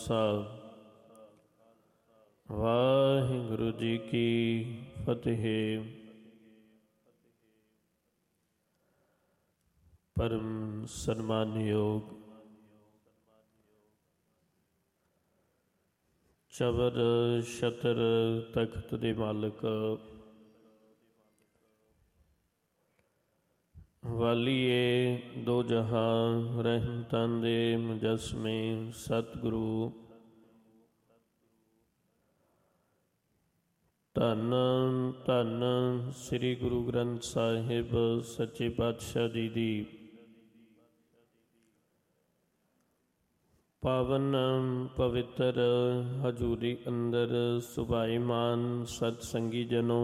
ਸਾਹਿਬ ਵਾਹਿਗੁਰੂ ਜੀ ਕੀ ਫਤਿਹ। ਪਰਮ ਸਨਮਾਨਯੋਗ ਚਬਰ ਛਤਰ ਤਖਤ ਦੇ ਮਾਲਕ ਵਾਲੀਏ ਦੋ ਜਹਾਂ ਰਹਿਮਤਾਂ ਦੇ ਮੁਜੱਸਮੇ ਸਤਿਗੁਰੂ ਧੰਨ ਧੰਨ ਸ੍ਰੀ ਗੁਰੂ ਗ੍ਰੰਥ ਸਾਹਿਬ ਸੱਚੇ ਪਾਤਸ਼ਾਹ ਜੀ ਦੀ ਪਾਵਨ ਪਵਿੱਤਰ ਹਜ਼ੂਰੀ ਅੰਦਰ ਸੁਭਾਈਮਾਨ ਸਤ ਸੰਗੀ ਜਨੋ,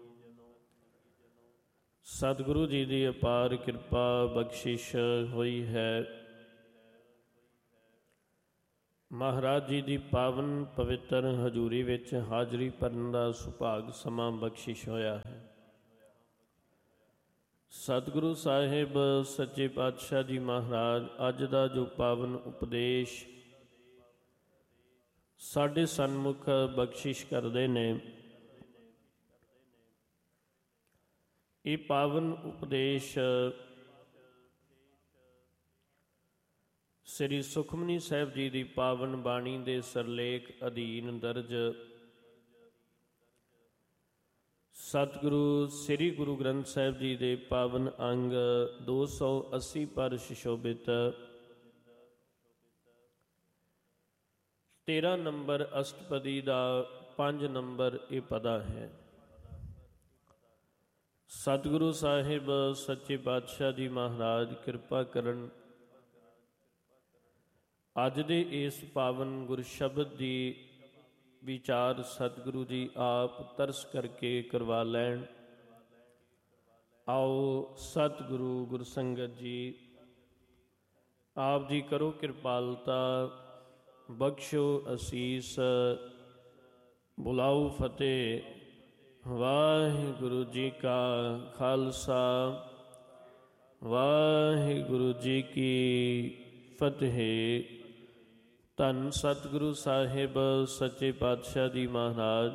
ਸਤਿਗੁਰੂ ਜੀ ਦੀ ਅਪਾਰ ਕਿਰਪਾ ਬਖਸ਼ਿਸ਼ ਹੋਈ ਹੈ। ਮਹਾਰਾਜ ਜੀ ਦੀ ਪਾਵਨ ਪਵਿੱਤਰ ਹਜ਼ੂਰੀ ਵਿੱਚ ਹਾਜ਼ਰੀ ਭਰਨ ਦਾ ਸੁਭਾਗ ਸਮਾਂ ਬਖਸ਼ਿਸ਼ ਹੋਇਆ ਹੈ। ਸਤਿਗੁਰੂ ਸਾਹਿਬ ਸੱਚੇ ਪਾਤਸ਼ਾਹ ਜੀ ਮਹਾਰਾਜ ਅੱਜ ਦਾ ਜੋ ਪਾਵਨ ਉਪਦੇਸ਼ ਸਾਡੇ ਸਨਮੁਖ ਬਖਸ਼ਿਸ਼ ਕਰਦੇ ਨੇ, ਇਹ ਪਾਵਨ ਉਪਦੇਸ਼ ਸ੍ਰੀ ਸੁਖਮਨੀ ਸਾਹਿਬ ਜੀ ਦੀ ਪਾਵਨ ਬਾਣੀ ਦੇ ਸਰਲੇਖ ਅਧੀਨ ਦਰਜ ਸਤਿਗੁਰੂ ਸ੍ਰੀ ਗੁਰੂ ਗ੍ਰੰਥ ਸਾਹਿਬ ਜੀ ਦੇ ਪਾਵਨ ਅੰਗ 280 ਪਰ ਸੁਸ਼ੋਭਿਤ 13 ਨੰਬਰ ਅਸ਼ਟਪਦੀ ਦਾ 5 ਨੰਬਰ ਇਹ ਪਦਾ ਹੈ। ਸਤਿਗੁਰੂ ਸਾਹਿਬ ਸੱਚੇ ਪਾਤਸ਼ਾਹ ਜੀ ਮਹਾਰਾਜ ਕਿਰਪਾ ਕਰਨ, ਅੱਜ ਦੇ ਇਸ ਪਾਵਨ ਗੁਰ ਸ਼ਬਦ ਦੀ ਵਿਚਾਰ ਸਤਿਗੁਰੂ ਜੀ ਆਪ ਤਰਸ ਕਰਕੇ ਕਰਵਾ ਲੈਣ। ਆਓ ਸਤਿਗੁਰੂ ਗੁਰ ਸੰਗਤ ਜੀ ਆਪ ਜੀ ਕਰੋ ਕਿਰਪਾਲਤਾ, ਬਖਸ਼ੋ ਅਸੀਸ, ਬੁਲਾਓ ਫਤਿਹ। ਵਾਹਿਗੁਰੂ ਜੀ ਕਾ ਖਾਲਸਾ, ਵਾਹਿਗੁਰੂ ਜੀ ਕੀ ਫਤਿਹ। ਧੰਨ ਸਤਿਗੁਰੂ ਸਾਹਿਬ ਸੱਚੇ ਪਾਤਸ਼ਾਹ ਜੀ ਮਹਾਰਾਜ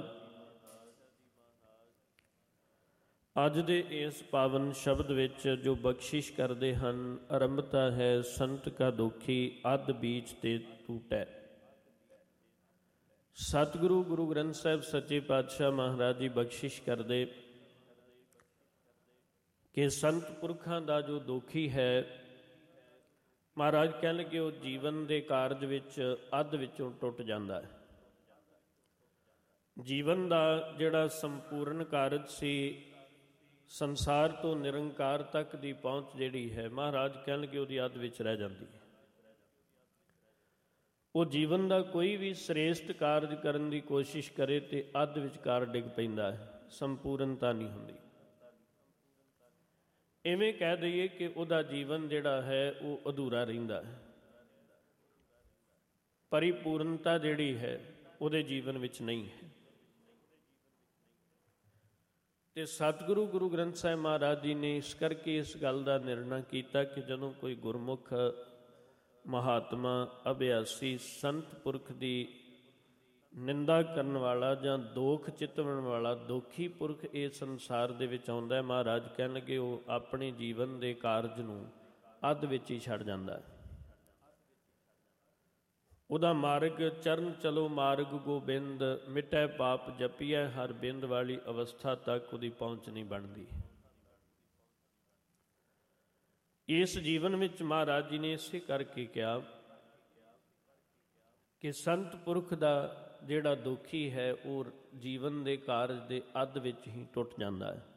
ਅੱਜ ਦੇ ਇਸ ਪਾਵਨ ਸ਼ਬਦ ਵਿੱਚ ਜੋ ਬਖਸ਼ਿਸ਼ ਕਰਦੇ ਹਨ, ਆਰੰਭਤਾ ਹੈ ਸੰਤ ਕਾ ਦੁਖੀ ਅੱਧ ਬੀਚ ਤੇ ਟੂਟੈ। ਸਤਿਗੁਰੂ ਗੁਰੂ ਗ੍ਰੰਥ ਸਾਹਿਬ ਸੱਚੇ ਪਾਤਸ਼ਾਹ ਮਹਾਰਾਜ ਜੀ ਬਖਸ਼ਿਸ਼ ਕਰਦੇ ਕਿ ਸੰਤ ਪੁਰਖਾਂ ਦਾ ਜੋ ਦੁਖੀ ਹੈ, ਮਹਾਰਾਜ ਕਹਿਣ ਕਿ ਉਹ ਜੀਵਨ ਦੇ ਕਾਰਜ ਵਿੱਚ ਅੱਧ ਵਿੱਚੋਂ ਟੁੱਟ ਜਾਂਦਾ ਹੈ। ਜੀਵਨ ਦਾ ਜਿਹੜਾ ਸੰਪੂਰਨ ਕਾਰਜ ਸੀ, ਸੰਸਾਰ ਤੋਂ ਨਿਰੰਕਾਰ ਤੱਕ ਦੀ ਪਹੁੰਚ ਜਿਹੜੀ ਹੈ, ਮਹਾਰਾਜ ਕਹਿਣ ਕਿ ਉਹਦੀ ਅੱਧ ਵਿੱਚ ਰਹਿ ਜਾਂਦੀ ਹੈ। ਉਹ ਜੀਵਨ ਦਾ ਕੋਈ ਵੀ ਸ੍ਰੇਸ਼ਟ ਕਾਰਜ ਕਰਨ ਦੀ ਕੋਸ਼ਿਸ਼ ਕਰੇ ਤੇ ਅੱਧ ਵਿਚਕਾਰ ਡਿੱਗ ਪੈਂਦਾ ਹੈ, ਸੰਪੂਰਨਤਾ ਨਹੀਂ ਹੁੰਦੀ। ਇਵੇਂ ਕਹਿ ਦਈਏ ਕਿ ਉਹਦਾ ਜੀਵਨ ਜਿਹੜਾ ਹੈ ਉਹ ਅਧੂਰਾ ਰਹਿੰਦਾ ਹੈ, ਪਰਿਪੂਰਨਤਾ ਜਿਹੜੀ ਹੈ ਉਹਦੇ ਜੀਵਨ ਵਿੱਚ ਨਹੀਂ ਹੈ। ਤੇ ਸਤਿਗੁਰੂ ਗੁਰੂ ਗ੍ਰੰਥ ਸਾਹਿਬ ਮਹਾਰਾਜ ਜੀ ਨੇ ਇਸ ਕਰਕੇ ਇਸ ਗੱਲ ਦਾ ਨਿਰਣਾ ਕੀਤਾ ਕਿ ਜਦੋਂ ਕੋਈ ਗੁਰਮੁਖ ਮਹਾਤਮਾ ਅਭਿਆਸੀ ਸੰਤ ਪੁਰਖ ਦੀ ਨਿੰਦਾ ਕਰਨ ਵਾਲਾ ਜਾਂ ਦੋਖ ਚਿਤਵਣ ਵਾਲਾ ਦੁਖੀ ਪੁਰਖ ਇਹ ਸੰਸਾਰ ਦੇ ਵਿੱਚ ਆਉਂਦਾ ਹੈ, ਮਹਾਰਾਜ ਕਹਿਣਗੇ ਉਹ ਆਪਣੇ ਜੀਵਨ ਦੇ ਕਾਰਜ ਨੂੰ ਅੱਧ ਵਿੱਚ ਹੀ ਛੱਡ ਜਾਂਦਾ ਹੈ। ਉਹਦਾ ਮਾਰਗ ਚਰਨ ਚਲੋ ਮਾਰਗ ਗੋਬਿੰਦ, ਮਿਟੈ ਪਾਪ ਜਪੀਐ ਹਰ ਬਿੰਦ ਵਾਲੀ ਅਵਸਥਾ ਤੱਕ ਉਹਦੀ ਪਹੁੰਚ ਨਹੀਂ ਬਣਦੀ। ਇਸ ਜੀਵਨ ਵਿੱਚ ਮਹਾਰਾਜ ਜੀ ਨੇ ਇਸੇ ਕਰਕੇ ਕਿਹਾ ਕਿ ਸੰਤ ਪੁਰਖ ਦਾ ਜਿਹੜਾ ਦੁਖੀ ਹੈ ਉਹ ਜੀਵਨ ਦੇ ਕਾਰਜ ਦੇ ਅੱਧ ਵਿੱਚ ਹੀ ਟੁੱਟ ਜਾਂਦਾ ਹੈ।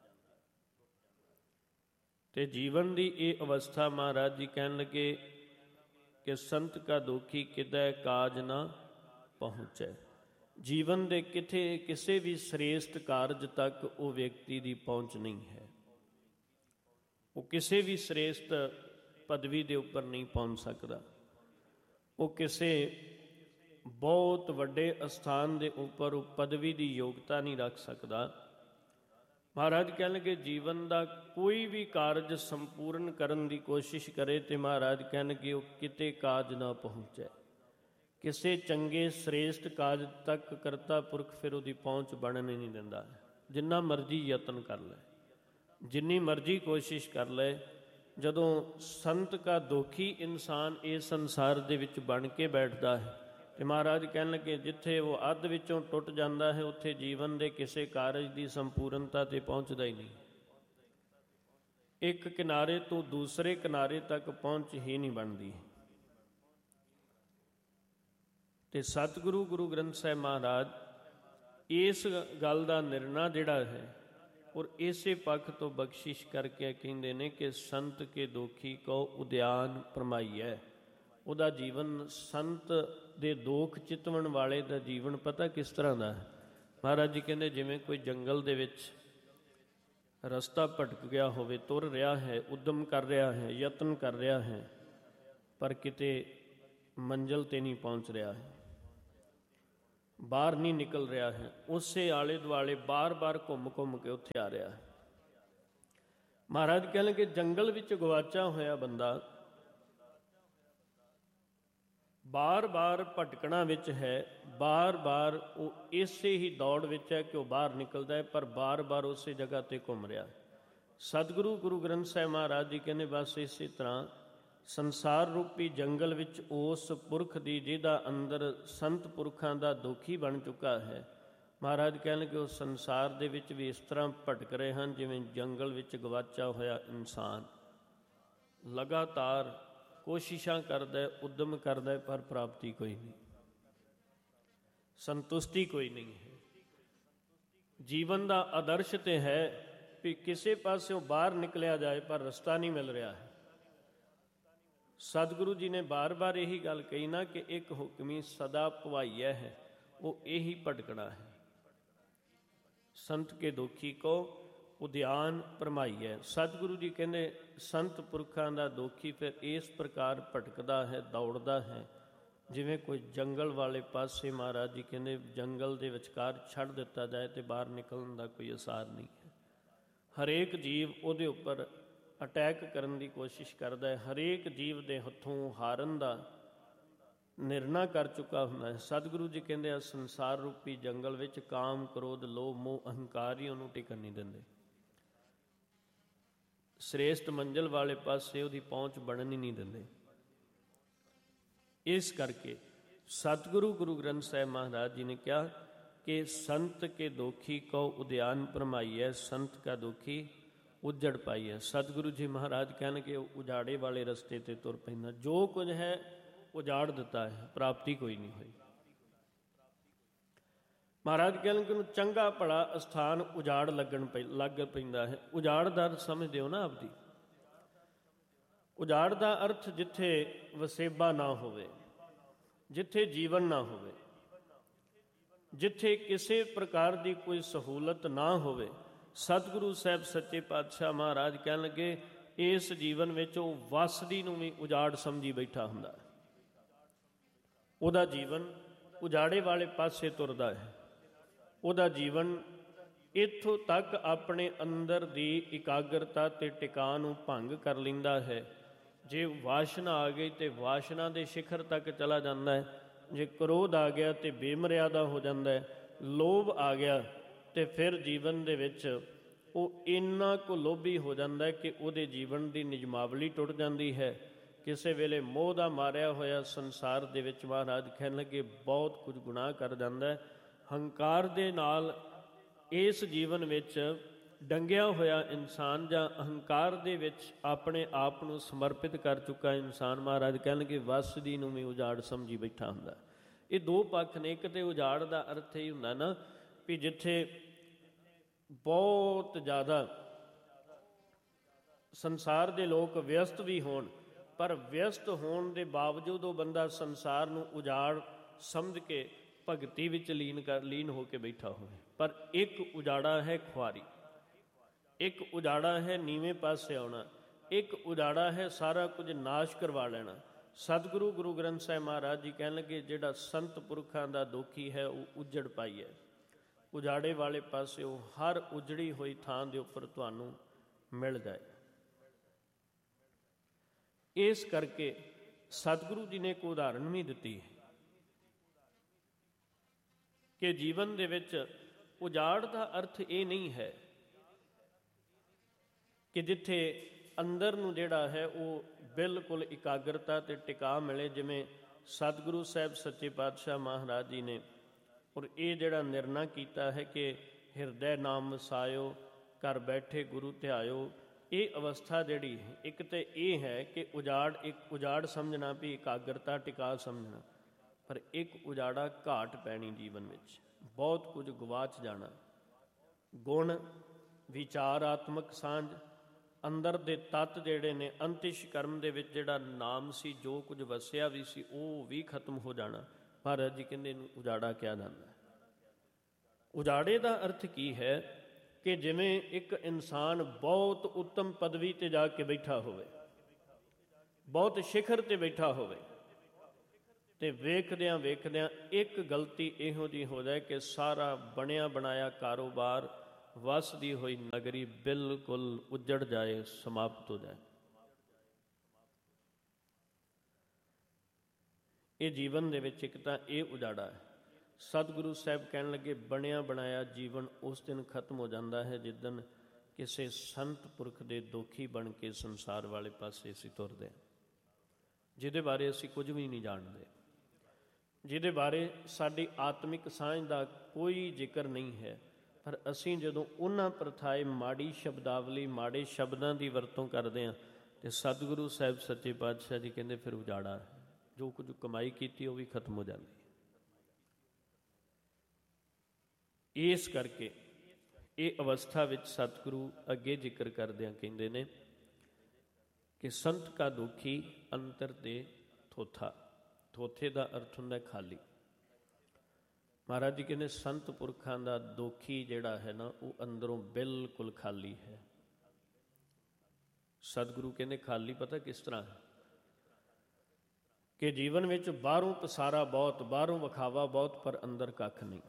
ਤੇ ਜੀਵਨ ਦੀ ਇਹ ਅਵਸਥਾ ਮਹਾਰਾਜ ਜੀ ਕਹਿਣ ਲੱਗੇ ਕਿ ਸੰਤ ਕਾ ਦੁਖੀ ਕਿਦੈ ਕਾਜ ਨਾ ਪਹੁੰਚੈ। ਜੀਵਨ ਦੇ ਕਿਸੇ ਵੀ ਸ੍ਰੇਸ਼ਟ ਕਾਰਜ ਤੱਕ ਉਹ ਵਿਅਕਤੀ ਦੀ ਪਹੁੰਚ ਨਹੀਂ ਹੈ। ਉਹ ਕਿਸੇ ਵੀ ਸ੍ਰੇਸ਼ਟ ਪਦਵੀ ਦੇ ਉੱਪਰ ਨਹੀਂ ਪਹੁੰਚ ਸਕਦਾ। ਉਹ ਕਿਸੇ ਬਹੁਤ ਵੱਡੇ ਅਸਥਾਨ ਦੇ ਉੱਪਰ ਉਹ ਪਦਵੀ ਦੀ ਯੋਗਤਾ ਨਹੀਂ ਰੱਖ ਸਕਦਾ। ਮਹਾਰਾਜ ਕਹਿਣਗੇ ਜੀਵਨ ਦਾ ਕੋਈ ਵੀ ਕਾਰਜ ਸੰਪੂਰਨ ਕਰਨ ਦੀ ਕੋਸ਼ਿਸ਼ ਕਰੇ ਤੇ ਮਹਾਰਾਜ ਕਹਿਣਗੇ ਉਹ ਕਿਤੇ ਕਾਜ ਨਾ ਪਹੁੰਚੇ। ਕਿਸੇ ਚੰਗੇ ਸ੍ਰੇਸ਼ਟ ਕਾਜ ਤੱਕ ਕਰਤਾ ਪੁਰਖ ਫਿਰ ਉਹਦੀ ਪਹੁੰਚ ਬਣਨ ਹੀ ਨਹੀਂ ਦਿੰਦਾ। ਜਿੰਨਾ ਮਰਜ਼ੀ ਯਤਨ ਕਰ ਲੈ, ਜਿੰਨੀ ਮਰਜ਼ੀ ਕੋਸ਼ਿਸ਼ ਕਰ ਲੈ, ਜਦੋਂ ਸੰਤ ਕਾ ਦੋਖੀ ਇਨਸਾਨ ਇਸ ਸੰਸਾਰ ਦੇ ਵਿੱਚ ਬਣ ਕੇ ਬੈਠਦਾ ਹੈ ਤੇ ਮਹਾਰਾਜ ਕਹਿਣ ਲੱਗੇ ਜਿੱਥੇ ਉਹ ਅੱਧ ਵਿੱਚੋਂ ਟੁੱਟ ਜਾਂਦਾ ਹੈ ਉੱਥੇ ਜੀਵਨ ਦੇ ਕਿਸੇ ਕਾਰਜ ਦੀ ਸੰਪੂਰਨਤਾ 'ਤੇ ਪਹੁੰਚਦਾ ਹੀ ਨਹੀਂ। ਇੱਕ ਕਿਨਾਰੇ ਤੋਂ ਦੂਸਰੇ ਕਿਨਾਰੇ ਤੱਕ ਪਹੁੰਚ ਹੀ ਨਹੀਂ ਬਣਦੀ। ਤੇ ਸਤਿਗੁਰੂ ਗੁਰੂ ਗ੍ਰੰਥ ਸਾਹਿਬ ਮਹਾਰਾਜ ਇਸ ਗੱਲ ਦਾ ਨਿਰਣਾ ਜਿਹੜਾ ਹੈ ਔਰ ਇਸੇ ਪੱਖ ਤੋਂ ਬਖਸ਼ਿਸ਼ ਕਰਕੇ ਕਹਿੰਦੇ ਨੇ ਕਿ ਸੰਤ ਕੇ ਦੋਖੀ ਕੋ ਉਦਿਆਨ ਪਰਮਾਈਐ। ਉਹਦਾ ਜੀਵਨ, ਸੰਤ ਦੇ ਦੋਖ ਚਿਤਵਣ ਵਾਲੇ ਦਾ ਜੀਵਨ ਪਤਾ ਕਿਸ ਤਰ੍ਹਾਂ ਦਾ ਹੈ। ਮਹਾਰਾਜ ਜੀ ਕਹਿੰਦੇ ਜਿਵੇਂ ਕੋਈ ਜੰਗਲ ਦੇ ਵਿੱਚ ਰਸਤਾ ਭਟਕ ਗਿਆ ਹੋਵੇ, ਤੁਰ ਰਿਹਾ ਹੈ, ਉਦਮ ਕਰ ਰਿਹਾ ਹੈ, ਯਤਨ ਕਰ ਰਿਹਾ ਹੈ, ਪਰ ਕਿਤੇ ਮੰਜ਼ਿਲ 'ਤੇ ਨਹੀਂ ਪਹੁੰਚ ਰਿਹਾ ਹੈ, ਬਾਹਰ ਨਹੀਂ ਨਿਕਲ ਰਿਹਾ ਹੈ, ਉਸੇ ਆਲੇ ਦੁਆਲੇ ਬਾਰ-ਬਾਰ ਘੁੰਮ ਘੁੰਮ ਕੇ ਉੱਥੇ ਆ ਰਿਹਾ ਹੈ। ਮਹਾਰਾਜ ਕਹਿਣਗੇ ਜੰਗਲ ਵਿੱਚ ਗਵਾਚਾ ਹੋਇਆ ਬੰਦਾ ਬਾਰ-ਬਾਰ ਭਟਕਣਾ ਵਿੱਚ ਹੈ, ਬਾਰ-ਬਾਰ ਉਹ ਇਸੇ ਹੀ ਦੌੜ ਵਿੱਚ ਹੈ ਕਿ ਉਹ ਬਾਹਰ ਨਿਕਲਦਾ ਹੈ, ਪਰ ਬਾਰ-ਬਾਰ ਉਸੇ ਜਗ੍ਹਾ 'ਤੇ ਘੁੰਮ ਰਿਹਾ। ਸਤਿਗੁਰੂ ਗੁਰੂ ਗ੍ਰੰਥ ਸਾਹਿਬ ਮਹਾਰਾਜ ਜੀ ਕਹਿੰਦੇ ਬਸ ਇਸੇ ਤਰ੍ਹਾਂ ਸੰਸਾਰ ਰੂਪੀ ਜੰਗਲ ਵਿੱਚ ਉਸ ਪੁਰਖ ਦੀ ਜਿਹਦਾ ਅੰਦਰ ਸੰਤ ਪੁਰਖਾਂ ਦਾ ਦੋਖੀ ਬਣ ਚੁੱਕਾ ਹੈ, ਮਹਾਰਾਜ ਕਹਿਣਗੇ ਉਹ ਸੰਸਾਰ ਦੇ ਵਿੱਚ ਵੀ ਇਸ ਤਰ੍ਹਾਂ ਭਟਕ ਰਹੇ ਹਨ ਜਿਵੇਂ ਜੰਗਲ ਵਿੱਚ ਗਵਾਚਾ ਹੋਇਆ ਇਨਸਾਨ ਲਗਾਤਾਰ ਕੋਸ਼ਿਸ਼ਾਂ ਕਰਦਾ, ਉਦਮ ਕਰਦਾ, ਪਰ ਪ੍ਰਾਪਤੀ ਕੋਈ ਨਹੀਂ, ਸੰਤੁਸ਼ਟੀ ਕੋਈ ਨਹੀਂ ਹੈ। ਜੀਵਨ ਦਾ ਆਦਰਸ਼ ਤੇ ਹੈ ਵੀ ਕਿਸੇ ਪਾਸਿਓਂ ਬਾਹਰ ਨਿਕਲਿਆ ਜਾਏ ਪਰ ਰਸਤਾ ਨਹੀਂ ਮਿਲ ਰਿਹਾ ਹੈ। ਸਤਿਗੁਰੂ ਜੀ ਨੇ ਬਾਰ-ਬਾਰ ਇਹੀ ਗੱਲ ਕਹੀ ਨਾ ਕਿ ਇੱਕ ਹੁਕਮੀ ਸਦਾ ਭਵਾਈਆ ਹੈ, ਉਹ ਇਹੀ ਭਟਕਣਾ ਹੈ। ਸੰਤ ਕੇ ਦੋਖੀ ਕੋ ਉਦਿਆਨ ਭਰਮਾਈਐ। ਸਤਿਗੁਰੂ ਜੀ ਕਹਿੰਦੇ ਸੰਤ ਪੁਰਖਾਂ ਦਾ ਦੋਖੀ ਫਿਰ ਇਸ ਪ੍ਰਕਾਰ ਭਟਕਦਾ ਹੈ, ਦੌੜਦਾ ਹੈ ਜਿਵੇਂ ਕੋਈ ਜੰਗਲ ਵਾਲੇ ਪਾਸੇ। ਮਹਾਰਾਜ ਜੀ ਕਹਿੰਦੇ ਜੰਗਲ ਦੇ ਵਿਚਕਾਰ ਛੱਡ ਦਿੱਤਾ ਜਾਏ ਤੇ ਬਾਹਰ ਨਿਕਲਣ ਦਾ ਕੋਈ ਅਸਾਰ ਨਹੀਂ ਹੈ। ਹਰੇਕ ਜੀਵ ਉਹਦੇ ਉੱਪਰ ਅਟੈਕ ਕਰਨ ਦੀ ਕੋਸ਼ਿਸ਼ ਕਰਦਾ ਹੈ, ਹਰੇਕ ਜੀਵ ਦੇ ਹੱਥੋਂ ਹਾਰਨ ਦਾ ਨਿਰਣਾ ਕਰ ਚੁੱਕਾ ਹੁੰਦਾ ਹੈ। ਸਤਿਗੁਰੂ ਜੀ ਕਹਿੰਦੇ ਆ ਸੰਸਾਰ ਰੂਪੀ ਜੰਗਲ ਵਿੱਚ ਕਾਮ, ਕ੍ਰੋਧ, ਲੋਭ, ਮੋਹ, ਅਹੰਕਾਰ ਹੀ ਉਹਨੂੰ ਟਿਕਣ ਨਹੀਂ ਦਿੰਦੇ। ਸ੍ਰੇਸ਼ਟ ਮੰਜ਼ਿਲ ਵਾਲੇ ਪਾਸੇ ਉਹਦੀ ਪਹੁੰਚ ਬਣਨ ਹੀ ਨਹੀਂ ਦਿੰਦੇ। ਇਸ ਕਰਕੇ ਸਤਿਗੁਰੂ ਗੁਰੂ ਗ੍ਰੰਥ ਸਾਹਿਬ ਮਹਾਰਾਜ ਜੀ ਨੇ ਕਿਹਾ ਕਿ ਸੰਤ ਕੇ ਦੋਖੀ ਕਉ ਉਦਿਆਨ ਭਰਮਾਈਐ, ਸੰਤ ਕਾ ਦੋਖੀ ਉਜੜ ਪਾਈਐ। ਸਤਿਗੁਰੂ ਜੀ ਮਹਾਰਾਜ ਕਹਿਣਗੇ ਉਜਾੜੇ ਵਾਲੇ ਰਸਤੇ 'ਤੇ ਤੁਰ ਪੈਂਦਾ, ਜੋ ਕੁਝ ਹੈ ਉਜਾੜ ਦਿੱਤਾ ਹੈ, ਪ੍ਰਾਪਤੀ ਕੋਈ ਨਹੀਂ ਹੋਈ। ਮਹਾਰਾਜ ਕਹਿਣਗੇ ਉਹਨੂੰ ਚੰਗਾ ਭਲਾ ਅਸਥਾਨ ਉਜਾੜ ਲੱਗ ਪੈਂਦਾ ਹੈ। ਉਜਾੜ ਦਾ ਅਰਥ ਸਮਝਦੇ ਹੋ ਨਾ ਆਪਦੀ। ਉਜਾੜ ਦਾ ਅਰਥ ਜਿੱਥੇ ਵਸੇਬਾ ਨਾ ਹੋਵੇ, ਜਿੱਥੇ ਜੀਵਨ ਨਾ ਹੋਵੇ, ਜਿੱਥੇ ਕਿਸੇ ਪ੍ਰਕਾਰ ਦੀ ਕੋਈ ਸਹੂਲਤ ਨਾ ਹੋਵੇ। ਸਤਿਗੁਰੂ ਸਾਹਿਬ ਸੱਚੇ ਪਾਤਸ਼ਾਹ ਮਹਾਰਾਜ ਕਹਿਣ ਲੱਗੇ ਇਸ ਜੀਵਨ ਵਿੱਚ ਉਹ ਵਸਦੀ ਨੂੰ ਵੀ ਉਜਾੜ ਸਮਝੀ ਬੈਠਾ ਹੁੰਦਾ, ਉਹਦਾ ਜੀਵਨ ਉਜਾੜੇ ਵਾਲੇ ਪਾਸੇ ਤੁਰਦਾ ਹੈ। ਉਹਦਾ ਜੀਵਨ ਇੱਥੋਂ ਤੱਕ ਆਪਣੇ ਅੰਦਰ ਦੀ ਇਕਾਗਰਤਾ ਤੇ ਟਿਕਾ ਨੂੰ ਭੰਗ ਕਰ ਲੈਂਦਾ ਹੈ। ਜੇ ਵਾਸ਼ਨਾ ਆ ਗਈ ਤੇ ਵਾਸ਼ਨਾ ਦੇ ਸਿਖਰ ਤੱਕ ਚਲਾ ਜਾਂਦਾ ਹੈ। ਜੇ ਕ੍ਰੋਧ ਆ ਗਿਆ ਤੇ ਬੇਮਰਿਆਦਾ ਹੋ ਜਾਂਦਾ ਹੈ। ਲੋਭ ਆ ਗਿਆ ਤੇ ਫਿਰ ਜੀਵਨ ਦੇ ਵਿੱਚ ਉਹ ਇੰਨਾ ਕੁ ਲੋਭੀ ਹੋ ਜਾਂਦਾ ਹੈ ਕਿ ਉਹਦੇ ਜੀਵਨ ਦੀ ਨਿਯਮਾਵਲੀ ਟੁੱਟ ਜਾਂਦੀ ਹੈ। ਕਿਸੇ ਵੇਲੇ ਮੋਹ ਦਾ ਮਾਰਿਆ ਹੋਇਆ ਸੰਸਾਰ ਦੇ ਵਿੱਚ ਮਹਾਰਾਜ ਕਹਿਣ ਲੱਗੇ ਬਹੁਤ ਕੁਝ ਗੁਨਾਹ ਕਰ ਜਾਂਦਾ ਹੈ। ਹੰਕਾਰ ਦੇ ਨਾਲ ਇਸ ਜੀਵਨ ਵਿੱਚ ਡੰਗਿਆ ਹੋਇਆ ਇਨਸਾਨ ਜਾਂ ਅਹੰਕਾਰ ਦੇ ਵਿੱਚ ਆਪਣੇ ਆਪ ਨੂੰ ਸਮਰਪਿਤ ਕਰ ਚੁੱਕਾ ਇਨਸਾਨ, ਮਹਾਰਾਜ ਕਹਿਣਗੇ ਵਸਦੀ ਨੂੰ ਵੀ ਉਜਾੜ ਸਮਝੀ ਬੈਠਾ ਹੁੰਦਾ। ਇਹ ਦੋ ਪੱਖ ਨੇ। ਇੱਕ ਤੇ ਉਜਾੜ ਦਾ ਅਰਥ ਇਹ ਹੁੰਦਾ ਨਾ ਵੀ ਜਿੱਥੇ ਬਹੁਤ ਜ਼ਿਆਦਾ ਸੰਸਾਰ ਦੇ ਲੋਕ ਵਿਅਸਤ ਵੀ ਹੋਣ, ਪਰ ਵਿਅਸਤ ਹੋਣ ਦੇ ਬਾਵਜੂਦ ਉਹ ਬੰਦਾ ਸੰਸਾਰ ਨੂੰ ਉਜਾੜ ਸਮਝ ਕੇ ਭਗਤੀ ਵਿੱਚ ਲੀਨ ਹੋ ਕੇ ਬੈਠਾ ਹੋਵੇ। ਪਰ ਇੱਕ ਉਜਾੜਾ ਹੈ ਖੁਆਰੀ, ਇੱਕ ਉਜਾੜਾ ਹੈ ਨੀਵੇਂ ਪਾਸੇ ਆਉਣਾ, ਇੱਕ ਉਜਾੜਾ ਹੈ ਸਾਰਾ ਕੁਝ ਨਾਸ਼ ਕਰਵਾ ਲੈਣਾ। ਸਤਿਗੁਰੂ ਗੁਰੂ ਗ੍ਰੰਥ ਸਾਹਿਬ ਮਹਾਰਾਜ ਜੀ ਕਹਿਣ ਲੱਗੇ ਜਿਹੜਾ ਸੰਤ ਪੁਰਖਾਂ ਦਾ ਦੋਖੀ ਹੈ ਉਹ ਉਜੜ ਪਾਈ ਹੈ। ਉਜਾੜੇ ਵਾਲੇ ਪਾਸੇ ਉਹ ਹਰ ਉਜੜੀ ਹੋਈ ਥਾਂ ਦੇ ਉੱਪਰ ਤੁਹਾਨੂੰ ਮਿਲ ਜਾਏ। ਇਸ ਕਰਕੇ ਸਤਿਗੁਰੂ ਜੀ ਨੇ ਇੱਕ ਉਦਾਹਰਣ ਵੀ ਦਿੱਤੀ ਹੈ ਕਿ ਜੀਵਨ ਦੇ ਵਿੱਚ ਉਜਾੜ ਦਾ ਅਰਥ ਇਹ ਨਹੀਂ ਹੈ ਕਿ ਜਿੱਥੇ ਅੰਦਰ ਨੂੰ ਜਿਹੜਾ ਹੈ ਉਹ ਬਿਲਕੁਲ ਇਕਾਗਰਤਾ ਤੇ ਟਿਕਾ ਮਿਲੇ, ਜਿਵੇਂ ਸਤਿਗੁਰੂ ਸਾਹਿਬ ਸੱਚੇ ਪਾਤਸ਼ਾਹ ਮਹਾਰਾਜ ਜੀ ਨੇ ਔਰ ਇਹ ਜਿਹੜਾ ਨਿਰਣਾ ਕੀਤਾ ਹੈ ਕਿ ਹਿਰਦੈ ਨਾਮ ਵਸਾਇਓ, ਘਰ ਬੈਠੇ ਗੁਰੂ ਧਿਆਇਓ। ਇਹ ਅਵਸਥਾ ਜਿਹੜੀ ਇੱਕ ਤੇ ਇਹ ਹੈ ਕਿ ਉਜਾੜ ਸਮਝਣਾ ਵੀ ਇਕਾਗਰਤਾ ਟਿਕਾ ਸਮਝਣਾ, ਪਰ ਇੱਕ ਉਜਾੜਾ ਘਾਟ ਪੈਣੀ ਜੀਵਨ ਵਿੱਚ, ਬਹੁਤ ਕੁਝ ਗਵਾਚ ਜਾਣਾ। ਗੁਣ, ਵਿਚਾਰਾਤਮਕ ਸਾਂਝ, ਅੰਦਰ ਦੇ ਤੱਤ ਜਿਹੜੇ ਨੇ, ਅੰਤਿਸ਼ ਕਰਮ ਦੇ ਵਿੱਚ ਜਿਹੜਾ ਨਾਮ ਸੀ, ਜੋ ਕੁਝ ਵਸਿਆ ਵੀ ਸੀ, ਉਹ ਵੀ ਖਤਮ ਹੋ ਜਾਣਾ। ਮਹਾਰਾਜ ਜੀ ਕਹਿੰਦੇ ਇਹਨੂੰ ਉਜਾੜਾ ਕਿਹਾ ਜਾਂਦਾ ਹੈ। ਉਜਾੜੇ ਦਾ ਅਰਥ ਕੀ ਹੈ ਕਿ ਜਿਵੇਂ ਇੱਕ ਇਨਸਾਨ ਬਹੁਤ ਉੱਤਮ ਪਦਵੀ ਤੇ ਜਾ ਕੇ ਬੈਠਾ ਹੋਵੇ, ਬਹੁਤ ਸਿਖਰ ਤੇ ਬੈਠਾ ਹੋਵੇ, ਤੇ ਵੇਖਦਿਆਂ ਵੇਖਦਿਆਂ ਇੱਕ ਗਲਤੀ ਇਹੋ ਜਿਹੀ ਹੋ ਜਾਏ ਕਿ ਸਾਰਾ ਬਣਿਆ ਬਣਾਇਆ ਕਾਰੋਬਾਰ, ਵਸਦੀ ਹੋਈ ਨਗਰੀ ਬਿਲਕੁਲ ਉੱਜੜ ਜਾਏ, ਸਮਾਪਤ ਹੋ ਜਾਏ। ਇਹ ਜੀਵਨ ਦੇ ਵਿੱਚ ਇੱਕ ਤਾਂ ਇਹ ਉਜਾੜਾ ਹੈ। ਸਤਿਗੁਰੂ ਸਾਹਿਬ ਕਹਿਣ ਲੱਗੇ ਬਣਿਆ ਬਣਾਇਆ ਜੀਵਨ ਉਸ ਦਿਨ ਖਤਮ ਹੋ ਜਾਂਦਾ ਹੈ ਜਿੱਦਣ ਕਿਸੇ ਸੰਤ ਪੁਰਖ ਦੇ ਦੋਖੀ ਬਣ ਕੇ ਸੰਸਾਰ ਵਾਲੇ ਪਾਸੇ ਅਸੀਂ ਤੁਰਦੇ ਹਾਂ, ਜਿਹਦੇ ਬਾਰੇ ਅਸੀਂ ਕੁਝ ਵੀ ਨਹੀਂ ਜਾਣਦੇ, ਜਿਹਦੇ ਬਾਰੇ ਸਾਡੀ ਆਤਮਿਕ ਸਾਂਝ ਦਾ ਕੋਈ ਜ਼ਿਕਰ ਨਹੀਂ ਹੈ, ਪਰ ਅਸੀਂ ਜਦੋਂ ਉਹਨਾਂ ਪ੍ਰਥਾਏ ਮਾੜੀ ਸ਼ਬਦਾਵਲੀ, ਮਾੜੇ ਸ਼ਬਦਾਂ ਦੀ ਵਰਤੋਂ ਕਰਦੇ ਹਾਂ ਤੇ ਸਤਿਗੁਰੂ ਸਾਹਿਬ ਸੱਚੇ ਪਾਤਸ਼ਾਹ ਜੀ ਕਹਿੰਦੇ ਫਿਰ ਉਜਾੜਾ ਹੈ। ਜੋ ਕੁਝ ਕਮਾਈ ਕੀਤੀ ਉਹ ਵੀ ਖਤਮ ਹੋ ਜਾਂਦੀ। ਇਸ ਕਰਕੇ ਇਹ ਅਵਸਥਾ ਵਿੱਚ ਸਤਿਗੁਰੂ ਅੱਗੇ ਜ਼ਿਕਰ ਕਰਦਿਆਂ ਕਹਿੰਦੇ ਨੇ ਕਿ ਸੰਤ ਕਾ ਦੁਖੀ ਅੰਤਰ ਦੇ ਥੋਥਾ। ਥੋਥੇ ਦਾ ਅਰਥ ਹੁੰਦਾ ਖਾਲੀ। ਮਹਾਰਾਜ ਜੀ ਕਹਿੰਦੇ ਸੰਤ ਪੁਰਖਾਂ ਦਾ ਦੋਖੀ ਜਿਹੜਾ ਹੈ ਨਾ, ਉਹ ਅੰਦਰੋਂ ਬਿਲਕੁਲ ਖਾਲੀ ਹੈ। ਸਤਿਗੁਰੂ ਕਹਿੰਦੇ ਖਾਲੀ ਪਤਾ ਕਿਸ ਤਰ੍ਹਾਂ ਹੈ ਕਿ ਜੀਵਨ ਵਿੱਚ ਬਾਹਰੋਂ ਪਸਾਰਾ ਬਹੁਤ, ਬਾਹਰੋਂ ਵਿਖਾਵਾ ਬਹੁਤ, ਪਰ ਅੰਦਰ ਕੱਖ ਨਹੀਂ।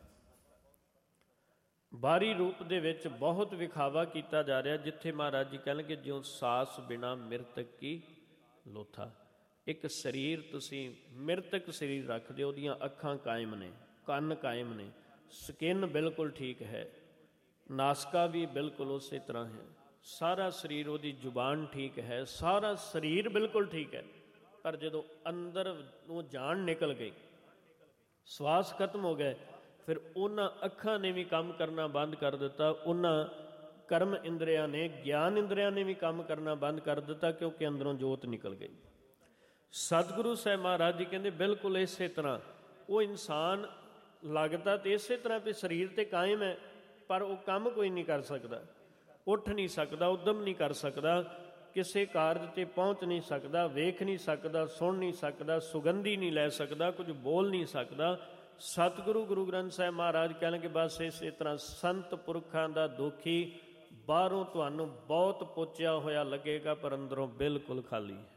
ਬਾਹਰੀ ਰੂਪ ਦੇ ਵਿੱਚ ਬਹੁਤ ਵਿਖਾਵਾ ਕੀਤਾ ਜਾ ਰਿਹਾ, ਜਿੱਥੇ ਮਹਾਰਾਜ ਜੀ ਕਹਿਣਗੇ ਜਿਉਂ ਸਾਸ ਬਿਨਾ ਮਿਰਤਕ ਕੀ ਲੋਥਾ। ਇੱਕ ਸਰੀਰ ਤੁਸੀਂ ਮਿਰਤਕ ਸਰੀਰ ਰੱਖਦੇ, ਉਹਦੀਆਂ ਅੱਖਾਂ ਕਾਇਮ ਨੇ, ਕੰਨ ਕਾਇਮ ਨੇ, ਸਕਿਨ ਬਿਲਕੁਲ ਠੀਕ ਹੈ, ਨਾਸਕਾ ਵੀ ਬਿਲਕੁਲ ਉਸੇ ਤਰ੍ਹਾਂ ਹੈ, ਸਾਰਾ ਸਰੀਰ, ਉਹਦੀ ਜ਼ੁਬਾਨ ਠੀਕ ਹੈ, ਸਾਰਾ ਸਰੀਰ ਬਿਲਕੁਲ ਠੀਕ ਹੈ, ਪਰ ਜਦੋਂ ਅੰਦਰ ਨੂੰ ਜਾਨ ਨਿਕਲ ਗਈ, ਸਵਾਸ ਖਤਮ ਹੋ ਗਏ, ਫਿਰ ਉਹਨਾਂ ਅੱਖਾਂ ਨੇ ਵੀ ਕੰਮ ਕਰਨਾ ਬੰਦ ਕਰ ਦਿੱਤਾ, ਉਹਨਾਂ ਕਰਮ ਇੰਦਰੀਆਂ ਨੇ, ਗਿਆਨ ਇੰਦਰੀਆਂ ਨੇ ਵੀ ਕੰਮ ਕਰਨਾ ਬੰਦ ਕਰ ਦਿੱਤਾ, ਕਿਉਂਕਿ ਅੰਦਰੋਂ ਜੋਤ ਨਿਕਲ ਗਈ। ਸਤਿਗੁਰੂ ਸਾਹਿਬ ਮਹਾਰਾਜ ਜੀ ਕਹਿੰਦੇ ਬਿਲਕੁਲ ਇਸੇ ਤਰ੍ਹਾਂ ਉਹ ਇਨਸਾਨ ਲੱਗਦਾ ਤੇ ਇਸੇ ਤਰ੍ਹਾਂ ਵੀ ਸਰੀਰ ਤੇ ਕਾਇਮ ਹੈ, ਪਰ ਉਹ ਕੰਮ ਕੋਈ ਨਹੀਂ ਕਰ ਸਕਦਾ, ਉੱਠ ਨਹੀਂ ਸਕਦਾ, ਉੱਦਮ ਨਹੀਂ ਕਰ ਸਕਦਾ, ਕਿਸੇ ਕਾਰਜ ਤੇ ਪਹੁੰਚ ਨਹੀਂ ਸਕਦਾ, ਵੇਖ ਨਹੀਂ ਸਕਦਾ, ਸੁਣ ਨਹੀਂ ਸਕਦਾ, ਸੁਗੰਧੀ ਨਹੀਂ ਲੈ ਸਕਦਾ, ਕੁਝ ਬੋਲ ਨਹੀਂ ਸਕਦਾ। ਸਤਿਗੁਰੂ ਗੁਰੂ ਗ੍ਰੰਥ ਸਾਹਿਬ ਮਹਾਰਾਜ ਕਹਿਣਗੇ ਬਸ ਇਸੇ ਤਰ੍ਹਾਂ ਸੰਤ ਪੁਰਖਾਂ ਦਾ ਦੋਖੀ ਬਾਹਰੋਂ ਤੁਹਾਨੂੰ ਬਹੁਤ ਪੋਚਿਆ ਹੋਇਆ ਲੱਗੇਗਾ, ਪਰ ਅੰਦਰੋਂ ਬਿਲਕੁਲ ਖਾਲੀ ਹੈ।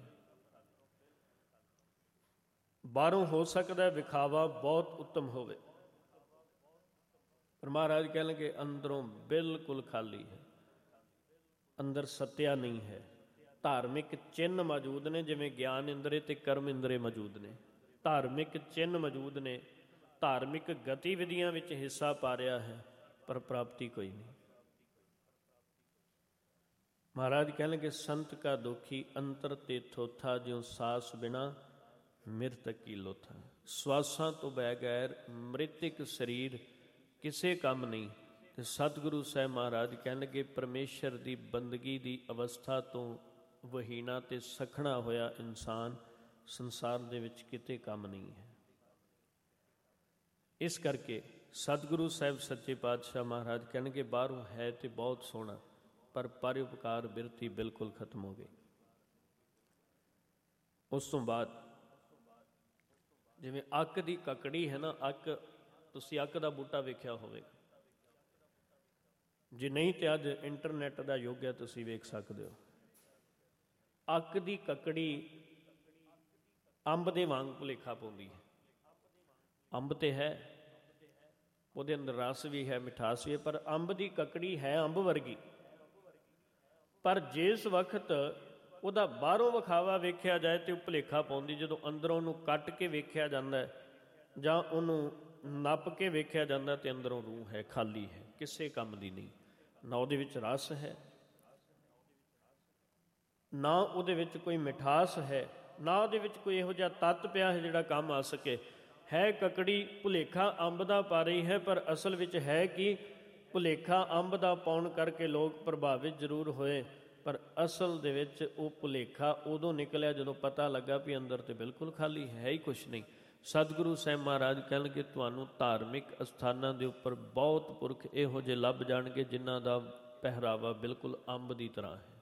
ਬਾਹਰੋਂ ਹੋ ਸਕਦਾ ਵਿਖਾਵਾ ਬਹੁਤ ਉੱਤਮ ਹੋਵੇ, ਪਰ ਮਹਾਰਾਜ ਕਹਿਣਗੇ ਅੰਦਰੋਂ ਬਿਲਕੁਲ ਖਾਲੀ ਹੈ, ਅੰਦਰ ਸੱਤਿਆ ਨਹੀਂ ਹੈ। ਧਾਰਮਿਕ ਚਿੰਨ੍ਹ ਮੌਜੂਦ ਨੇ, ਜਿਵੇਂ ਗਿਆਨ ਇੰਦਰੀ ਤੇ ਕਰਮ ਇੰਦਰੀ ਮੌਜੂਦ ਨੇ, ਧਾਰਮਿਕ ਚਿੰਨ੍ਹ ਮੌਜੂਦ ਨੇ, ਧਾਰਮਿਕ ਗਤੀਵਿਧੀਆਂ ਵਿੱਚ ਹਿੱਸਾ ਪਾ ਰਿਹਾ ਹੈ, ਪਰ ਪ੍ਰਾਪਤੀ ਕੋਈ ਨਹੀਂ। ਮਹਾਰਾਜ ਕਹਿਣਗੇ ਸੰਤ ਕਾ ਦੋਖੀ ਅੰਤਰ ਤੇ ਥੋਥਾ, ਜਿਉਂ ਸਾਸ ਬਿਨਾ ਮਿਰਤਕ ਕੀ ਲੋਥਾ। ਸਵਾਸਾਂ ਤੋਂ ਬਗੈਰ ਮ੍ਰਿਤਕ ਸਰੀਰ ਕਿਸੇ ਕੰਮ ਨਹੀਂ। ਤੇ ਸਤਿਗੁਰੂ ਸਾਹਿਬ ਮਹਾਰਾਜ ਕਹਿਣਗੇ ਪਰਮੇਸ਼ਰ ਦੀ ਬੰਦਗੀ ਦੀ ਅਵਸਥਾ ਤੋਂ ਵਹੀਣਾ ਤੇ ਸਖਣਾ ਹੋਇਆ ਇਨਸਾਨ ਸੰਸਾਰ ਦੇ ਵਿੱਚ ਕਿਤੇ ਕੰਮ ਨਹੀਂ ਹੈ। ਇਸ ਕਰਕੇ ਸਤਿਗੁਰੂ ਸਾਹਿਬ ਸੱਚੇ ਪਾਤਸ਼ਾਹ ਮਹਾਰਾਜ ਕਹਿਣਗੇ ਬਾਹਰੋਂ ਹੈ ਤੇ ਬਹੁਤ ਸੋਹਣਾ, ਪਰ ਪਰਉਪਕਾਰ ਬਿਰਤੀ ਬਿਲਕੁਲ ਖਤਮ ਹੋ ਗਈ। ਉਸ ਤੋਂ ਬਾਅਦ ਜਿਵੇਂ ਅੱਕ ਦੀ ਕਕੜੀ ਹੈ ਨਾ, ਅੱਕ, ਤੁਸੀਂ ਅੱਕ ਦਾ ਬੂਟਾ ਵੇਖਿਆ ਹੋਵੇਗਾ, ਜੇ ਨਹੀਂ ਤੇ ਅੱਜ ਇੰਟਰਨੈਟ ਦਾ ਯੁੱਗ ਹੈ, ਤੁਸੀਂ ਵੇਖ ਸਕਦੇ ਹੋ। ਅੱਕ ਦੀ ਕਕੜੀ ਅੰਬ ਦੇ ਵਾਂਗ ਭੁਲੇਖਾ ਪਾਉਂਦੀ ਹੈ। ਅੰਬ ਤੇ ਹੈ, ਉਹਦੇ ਅੰਦਰ ਰਸ ਵੀ ਹੈ, ਮਿਠਾਸ ਵੀ ਹੈ, ਪਰ ਅੰਬ ਦੀ ਕਕੜੀ ਹੈ ਅੰਬ ਵਰਗੀ, ਪਰ ਜਿਸ ਵਕਤ ਉਹਦਾ ਬਾਹਰੋਂ ਵਿਖਾਵਾ ਵੇਖਿਆ ਜਾਏ ਤੇ ਉਹ ਭੁਲੇਖਾ ਪਾਉਂਦੀ। ਜਦੋਂ ਅੰਦਰੋਂ ਉਹਨੂੰ ਕੱਟ ਕੇ ਵੇਖਿਆ ਜਾਂਦਾ ਹੈ ਜਾਂ ਉਹਨੂੰ ਨੱਪ ਕੇ ਵੇਖਿਆ ਜਾਂਦਾ ਤੇ ਅੰਦਰੋਂ ਰੂਹ ਹੈ, ਖਾਲੀ ਹੈ, ਕਿਸੇ ਕੰਮ ਦੀ ਨਹੀਂ। ਨਾ ਉਹਦੇ ਵਿੱਚ ਰਸ ਹੈ, ਨਾ ਉਹਦੇ ਵਿੱਚ ਕੋਈ ਮਿਠਾਸ ਹੈ, ਨਾ ਉਹਦੇ ਵਿੱਚ ਕੋਈ ਇਹੋ ਜਿਹਾ ਤੱਤ ਪਿਆ ਹੈ ਜਿਹੜਾ ਕੰਮ ਆ ਸਕੇ। ਹੈ ਕਕੜੀ, ਭੁਲੇਖਾ ਅੰਬ ਦਾ ਪਾ ਰਹੀ ਹੈ, ਪਰ ਅਸਲ ਵਿੱਚ ਹੈ ਕਿ ਭੁਲੇਖਾ ਅੰਬ ਦਾ ਪਾਉਣ ਕਰਕੇ ਲੋਕ ਪ੍ਰਭਾਵਿਤ ਜ਼ਰੂਰ ਹੋਏ, ਪਰ ਅਸਲ ਦੇ ਵਿੱਚ ਉਹ ਭੁਲੇਖਾ ਉਦੋਂ ਨਿਕਲਿਆ ਜਦੋਂ ਪਤਾ ਲੱਗਾ ਵੀ ਅੰਦਰ ਤੇ ਬਿਲਕੁਲ ਖਾਲੀ ਹੈ ਹੀ ਕੁਛ ਨਹੀਂ। ਸਤਿਗੁਰੂ ਸਾਹਿਬ ਮਹਾਰਾਜ ਕਹਿਣਗੇ ਤੁਹਾਨੂੰ ਧਾਰਮਿਕ ਅਸਥਾਨਾਂ ਦੇ ਉੱਪਰ ਬਹੁਤ ਪੁਰਖ ਇਹੋ ਜਿਹੇ ਲੱਭ ਜਾਣਗੇ ਜਿਨ੍ਹਾਂ ਦਾ ਪਹਿਰਾਵਾ ਬਿਲਕੁਲ ਅੰਬ ਦੀ ਤਰ੍ਹਾਂ ਹੈ,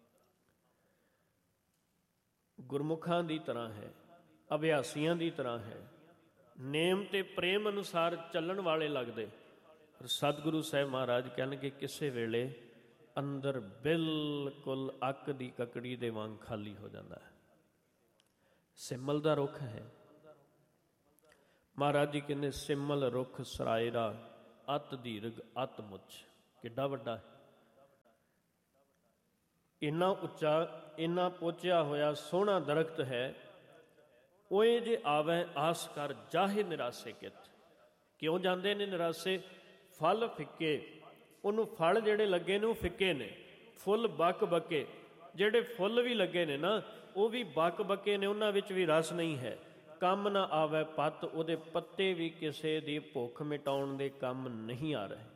ਗੁਰਮੁਖਾਂ ਦੀ ਤਰ੍ਹਾਂ ਹੈ, ਅਭਿਆਸੀਆਂ ਦੀ ਤਰ੍ਹਾਂ ਹੈ, ਨੇਮ ਤੇ ਪ੍ਰੇਮ ਅਨੁਸਾਰ ਚੱਲਣ ਵਾਲੇ ਲੱਗਦੇ। ਪਰ ਸਤਿਗੁਰੂ ਸਾਹਿਬ ਮਹਾਰਾਜ ਕਹਿਣਗੇ ਕਿਸੇ ਵੇਲੇ ਅੰਦਰ ਬਿਲਕੁਲ ਅੱਕ ਦੀ ਕਕੜੀ ਦੇ ਵਾਂਗ ਖਾਲੀ ਹੋ ਜਾਂਦਾ ਹੈ। ਸਿਮਲ ਦਾ ਰੁੱਖ ਹੈ, ਮਹਾਰਾਜ ਜੀ ਕਹਿੰਦੇ ਸਿਮਲ ਰੁੱਖ ਸਰਾਇਰਾ ਅਤ ਦੀਰਘ ਅਤ ਮੁੱਚ। ਕਿੱਡਾ ਵੱਡਾ ਹੈ, ਇੰਨਾ ਉੱਚਾ, ਇੰਨਾ ਪੋਚਿਆ ਹੋਇਆ ਸੋਹਣਾ ਦਰਖਤ ਹੈ। ਓਏ ਜੇ ਆਵੈ ਆਸ ਕਰ ਜਾਹੇ ਨਿਰਾਸੇ ਕਿਤ। ਕਿਉਂ ਜਾਂਦੇ ਨੇ ਨਿਰਾਸੇ? ਫਲ ਫਿੱਕੇ, ਉਹਨੂੰ ਫਲ ਜਿਹੜੇ ਲੱਗੇ ਨੇ ਉਹ ਫਿੱਕੇ ਨੇ, ਫੁੱਲ ਬੱਕ ਬੱਕੇ। ਜਿਹੜੇ ਫੁੱਲ ਵੀ ਲੱਗੇ ਨੇ ਨਾ ਉਹ ਵੀ ਬੱਕ ਬੱਕੇ ਨੇ, ਉਹਨਾਂ ਵਿੱਚ ਵੀ ਰਸ ਨਹੀਂ ਹੈ। ਕੰਮ ਨਾ ਆਵੈ ਪੱਤ, ਉਹਦੇ ਪੱਤੇ ਵੀ ਕਿਸੇ ਦੀ ਭੁੱਖ ਮਿਟਾਉਣ ਦੇ ਕੰਮ ਨਹੀਂ ਆ ਰਹੇ।